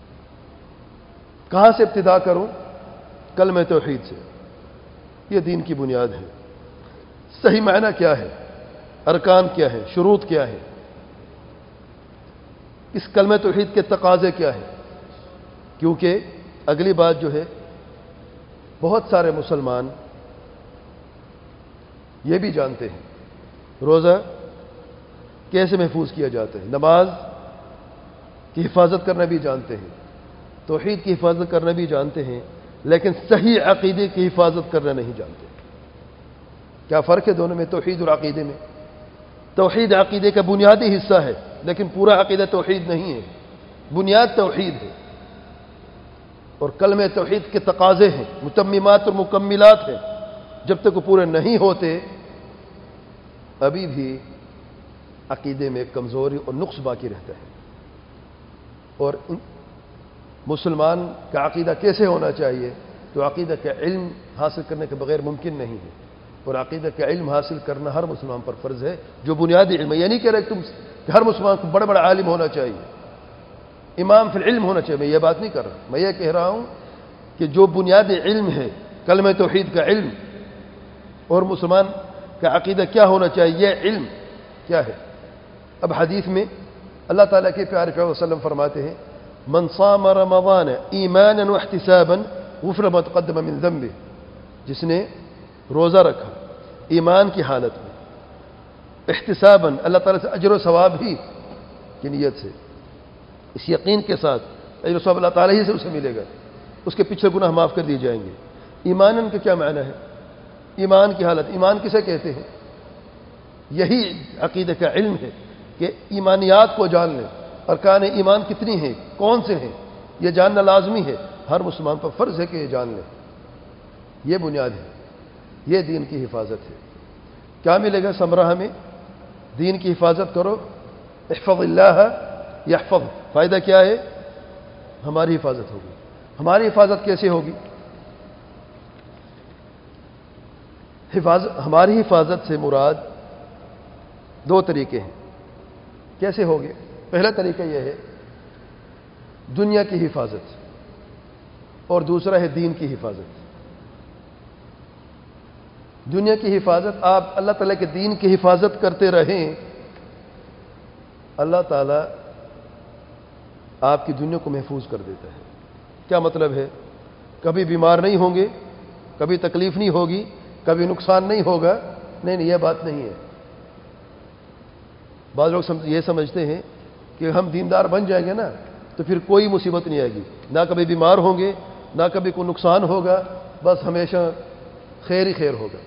کہاں سے ابتدا کروں؟ کلمہ توحید سے. یہ دین کی بنیاد ہے. صحیح معنی کیا ہے، ارکان کیا ہے، شروط کیا ہے، اس کلمہ توحید کے تقاضے کیا ہے؟ کیونکہ اگلی بات جو ہے، بہت سارے مسلمان یہ بھی جانتے ہیں روزہ کیسے محفوظ کیا جاتا ہے، نماز کی حفاظت کرنا بھی جانتے ہیں، توحید کی حفاظت کرنا بھی جانتے ہیں، لیکن صحیح عقیدے کی حفاظت کرنا نہیں جانتے. کیا فرق ہے دونوں میں، توحید اور عقیدے میں؟ توحید عقیدے کا بنیادی حصہ ہے، لیکن پورا عقیدہ توحید نہیں ہے. بنیاد توحید ہے، اور کلمہ توحید کے تقاضے ہیں، متممات اور مکملات ہیں. جب تک وہ پورے نہیں ہوتے ابھی بھی عقیدے میں کمزوری اور نقص باقی رہتا ہے. اور مسلمان کا عقیدہ کیسے ہونا چاہیے؟ تو عقیدہ کا علم حاصل کرنے کے بغیر ممکن نہیں ہے. اور عقیدہ کا علم حاصل کرنا ہر مسلمان پر فرض ہے، جو بنیادی علم ہے. یہ نہیں کہہ رہے کہ تم کہ ہر مسلمان کو بڑا بڑا عالم ہونا چاہیے، امام فی العلم ہونا چاہیے. میں یہ بات نہیں کر رہا. میں یہ کہہ رہا ہوں کہ جو بنیادی علم ہے کلمہ توحید کا علم، اور مسلمان کا عقیدہ کیا ہونا چاہیے، یہ علم کیا ہے. اب حدیث میں اللہ تعالیٰ کے پیارے پیغمبر صلی اللہ علیہ وسلم فرماتے ہیں من صام رمضان ایمانا واحتسابا غفر ما تقدم من ذنبه. جس نے روزہ رکھا ایمان کی حالت میں، احتسابا اللہ تعالیٰ سے اجر و ثواب ہی کی نیت سے، اس یقین کے ساتھ اجر و ثواب اللہ تعالیٰ ہی سے اسے ملے گا، اس کے پچھلے گناہ معاف کر دیے جائیں گے. ایمانن کا کیا معنی ہے؟ ایمان کی حالت. ایمان کسے کہتے ہیں؟ یہی عقیدہ کا علم ہے کہ ایمانیات کو جان لیں. ارکان ایمان کتنی ہیں، کون سے ہیں، یہ جاننا لازمی ہے. ہر مسلمان پر فرض ہے کہ یہ جان لیں. یہ بنیاد ہے، یہ دین کی حفاظت ہے. کیا ملے گا ثمرہ ہمیں؟ دین کی حفاظت کرو، احفظ اللہ یحفظ. فائدہ کیا ہے؟ ہماری حفاظت ہوگی. ہماری حفاظت کیسے ہوگی؟ حفاظت ہماری حفاظت سے مراد دو طریقے ہیں. کیسے ہوگے؟ پہلا طریقہ یہ ہے دنیا کی حفاظت، اور دوسرا ہے دین کی حفاظت. دنیا کی حفاظت، آپ اللہ تعالیٰ کے دین کی حفاظت کرتے رہیں، اللہ تعالیٰ آپ کی دنیا کو محفوظ کر دیتا ہے. کیا مطلب ہے؟ کبھی بیمار نہیں ہوں گے، کبھی تکلیف نہیں ہوگی، کبھی نقصان نہیں ہوگا. نہیں نہیں، یہ بات نہیں ہے. بعض لوگ یہ سمجھتے ہیں کہ ہم دیندار بن جائیں گے نا تو پھر کوئی مصیبت نہیں آئے گی، نہ کبھی بیمار ہوں گے، نہ کبھی کوئی نقصان ہوگا، بس ہمیشہ خیر ہی خیر ہوگا.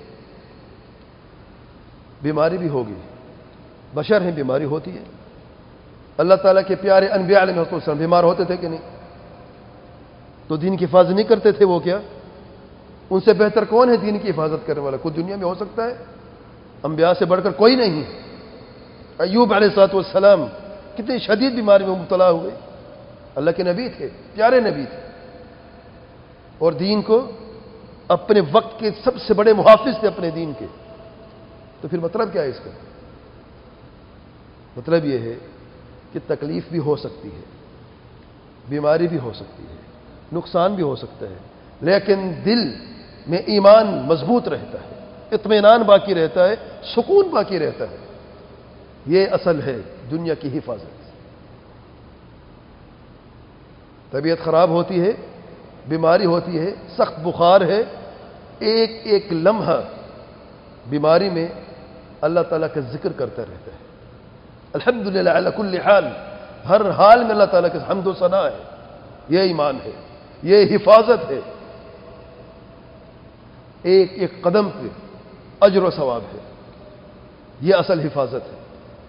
بیماری بھی ہوگی، بشر ہیں، بیماری ہوتی ہے. اللہ تعالیٰ کے پیارے انبیاء علیہ السلام بیمار ہوتے تھے کہ نہیں؟ تو دین کی حفاظت نہیں کرتے تھے وہ کیا؟ ان سے بہتر کون ہے دین کی حفاظت کرنے والا؟ کوئی دنیا میں ہو سکتا ہے؟ انبیاء سے بڑھ کر کوئی نہیں. ایوب علیہ الصلوۃ والسلام کتنی شدید بیماری میں مبتلا ہوئے. اللہ کے نبی تھے، پیارے نبی تھے، اور دین کو اپنے وقت کے سب سے بڑے محافظ تھے اپنے دین کے. تو پھر مطلب کیا ہے اس کا؟ مطلب یہ ہے کہ تکلیف بھی ہو سکتی ہے، بیماری بھی ہو سکتی ہے، نقصان بھی ہو سکتا ہے، لیکن دل میں ایمان مضبوط رہتا ہے، اطمینان باقی رہتا ہے، سکون باقی رہتا ہے. یہ اصل ہے دنیا کی حفاظت. طبیعت خراب ہوتی ہے، بیماری ہوتی ہے، سخت بخار ہے، ایک ایک لمحہ بیماری میں اللہ تعالیٰ کا ذکر کرتا رہتا ہے. الحمدللہ علی کل حال، ہر حال میں اللہ تعالیٰ کے حمد و ثنا ہے. یہ ایمان ہے، یہ حفاظت ہے. ایک ایک قدم پہ اجر و ثواب ہے. یہ اصل حفاظت ہے.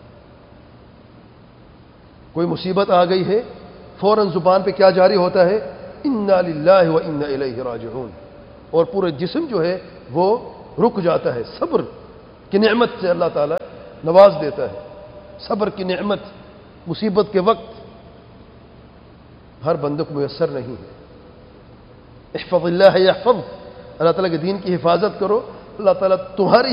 کوئی مصیبت آ گئی ہے، فوراً زبان پہ کیا جاری ہوتا ہے؟ انا للہ و انا الیہ راجعون. اور پورے جسم جو ہے وہ رک جاتا ہے. صبر کی نعمت سے اللہ تعالیٰ نواز دیتا ہے. صبر کی نعمت مصیبت کے وقت ہر بندے کو میسر نہیں ہے. احفظ اللہ یحفظ، اللہ تعالیٰ کے دین کی حفاظت کرو، اللہ تعالیٰ تمہاری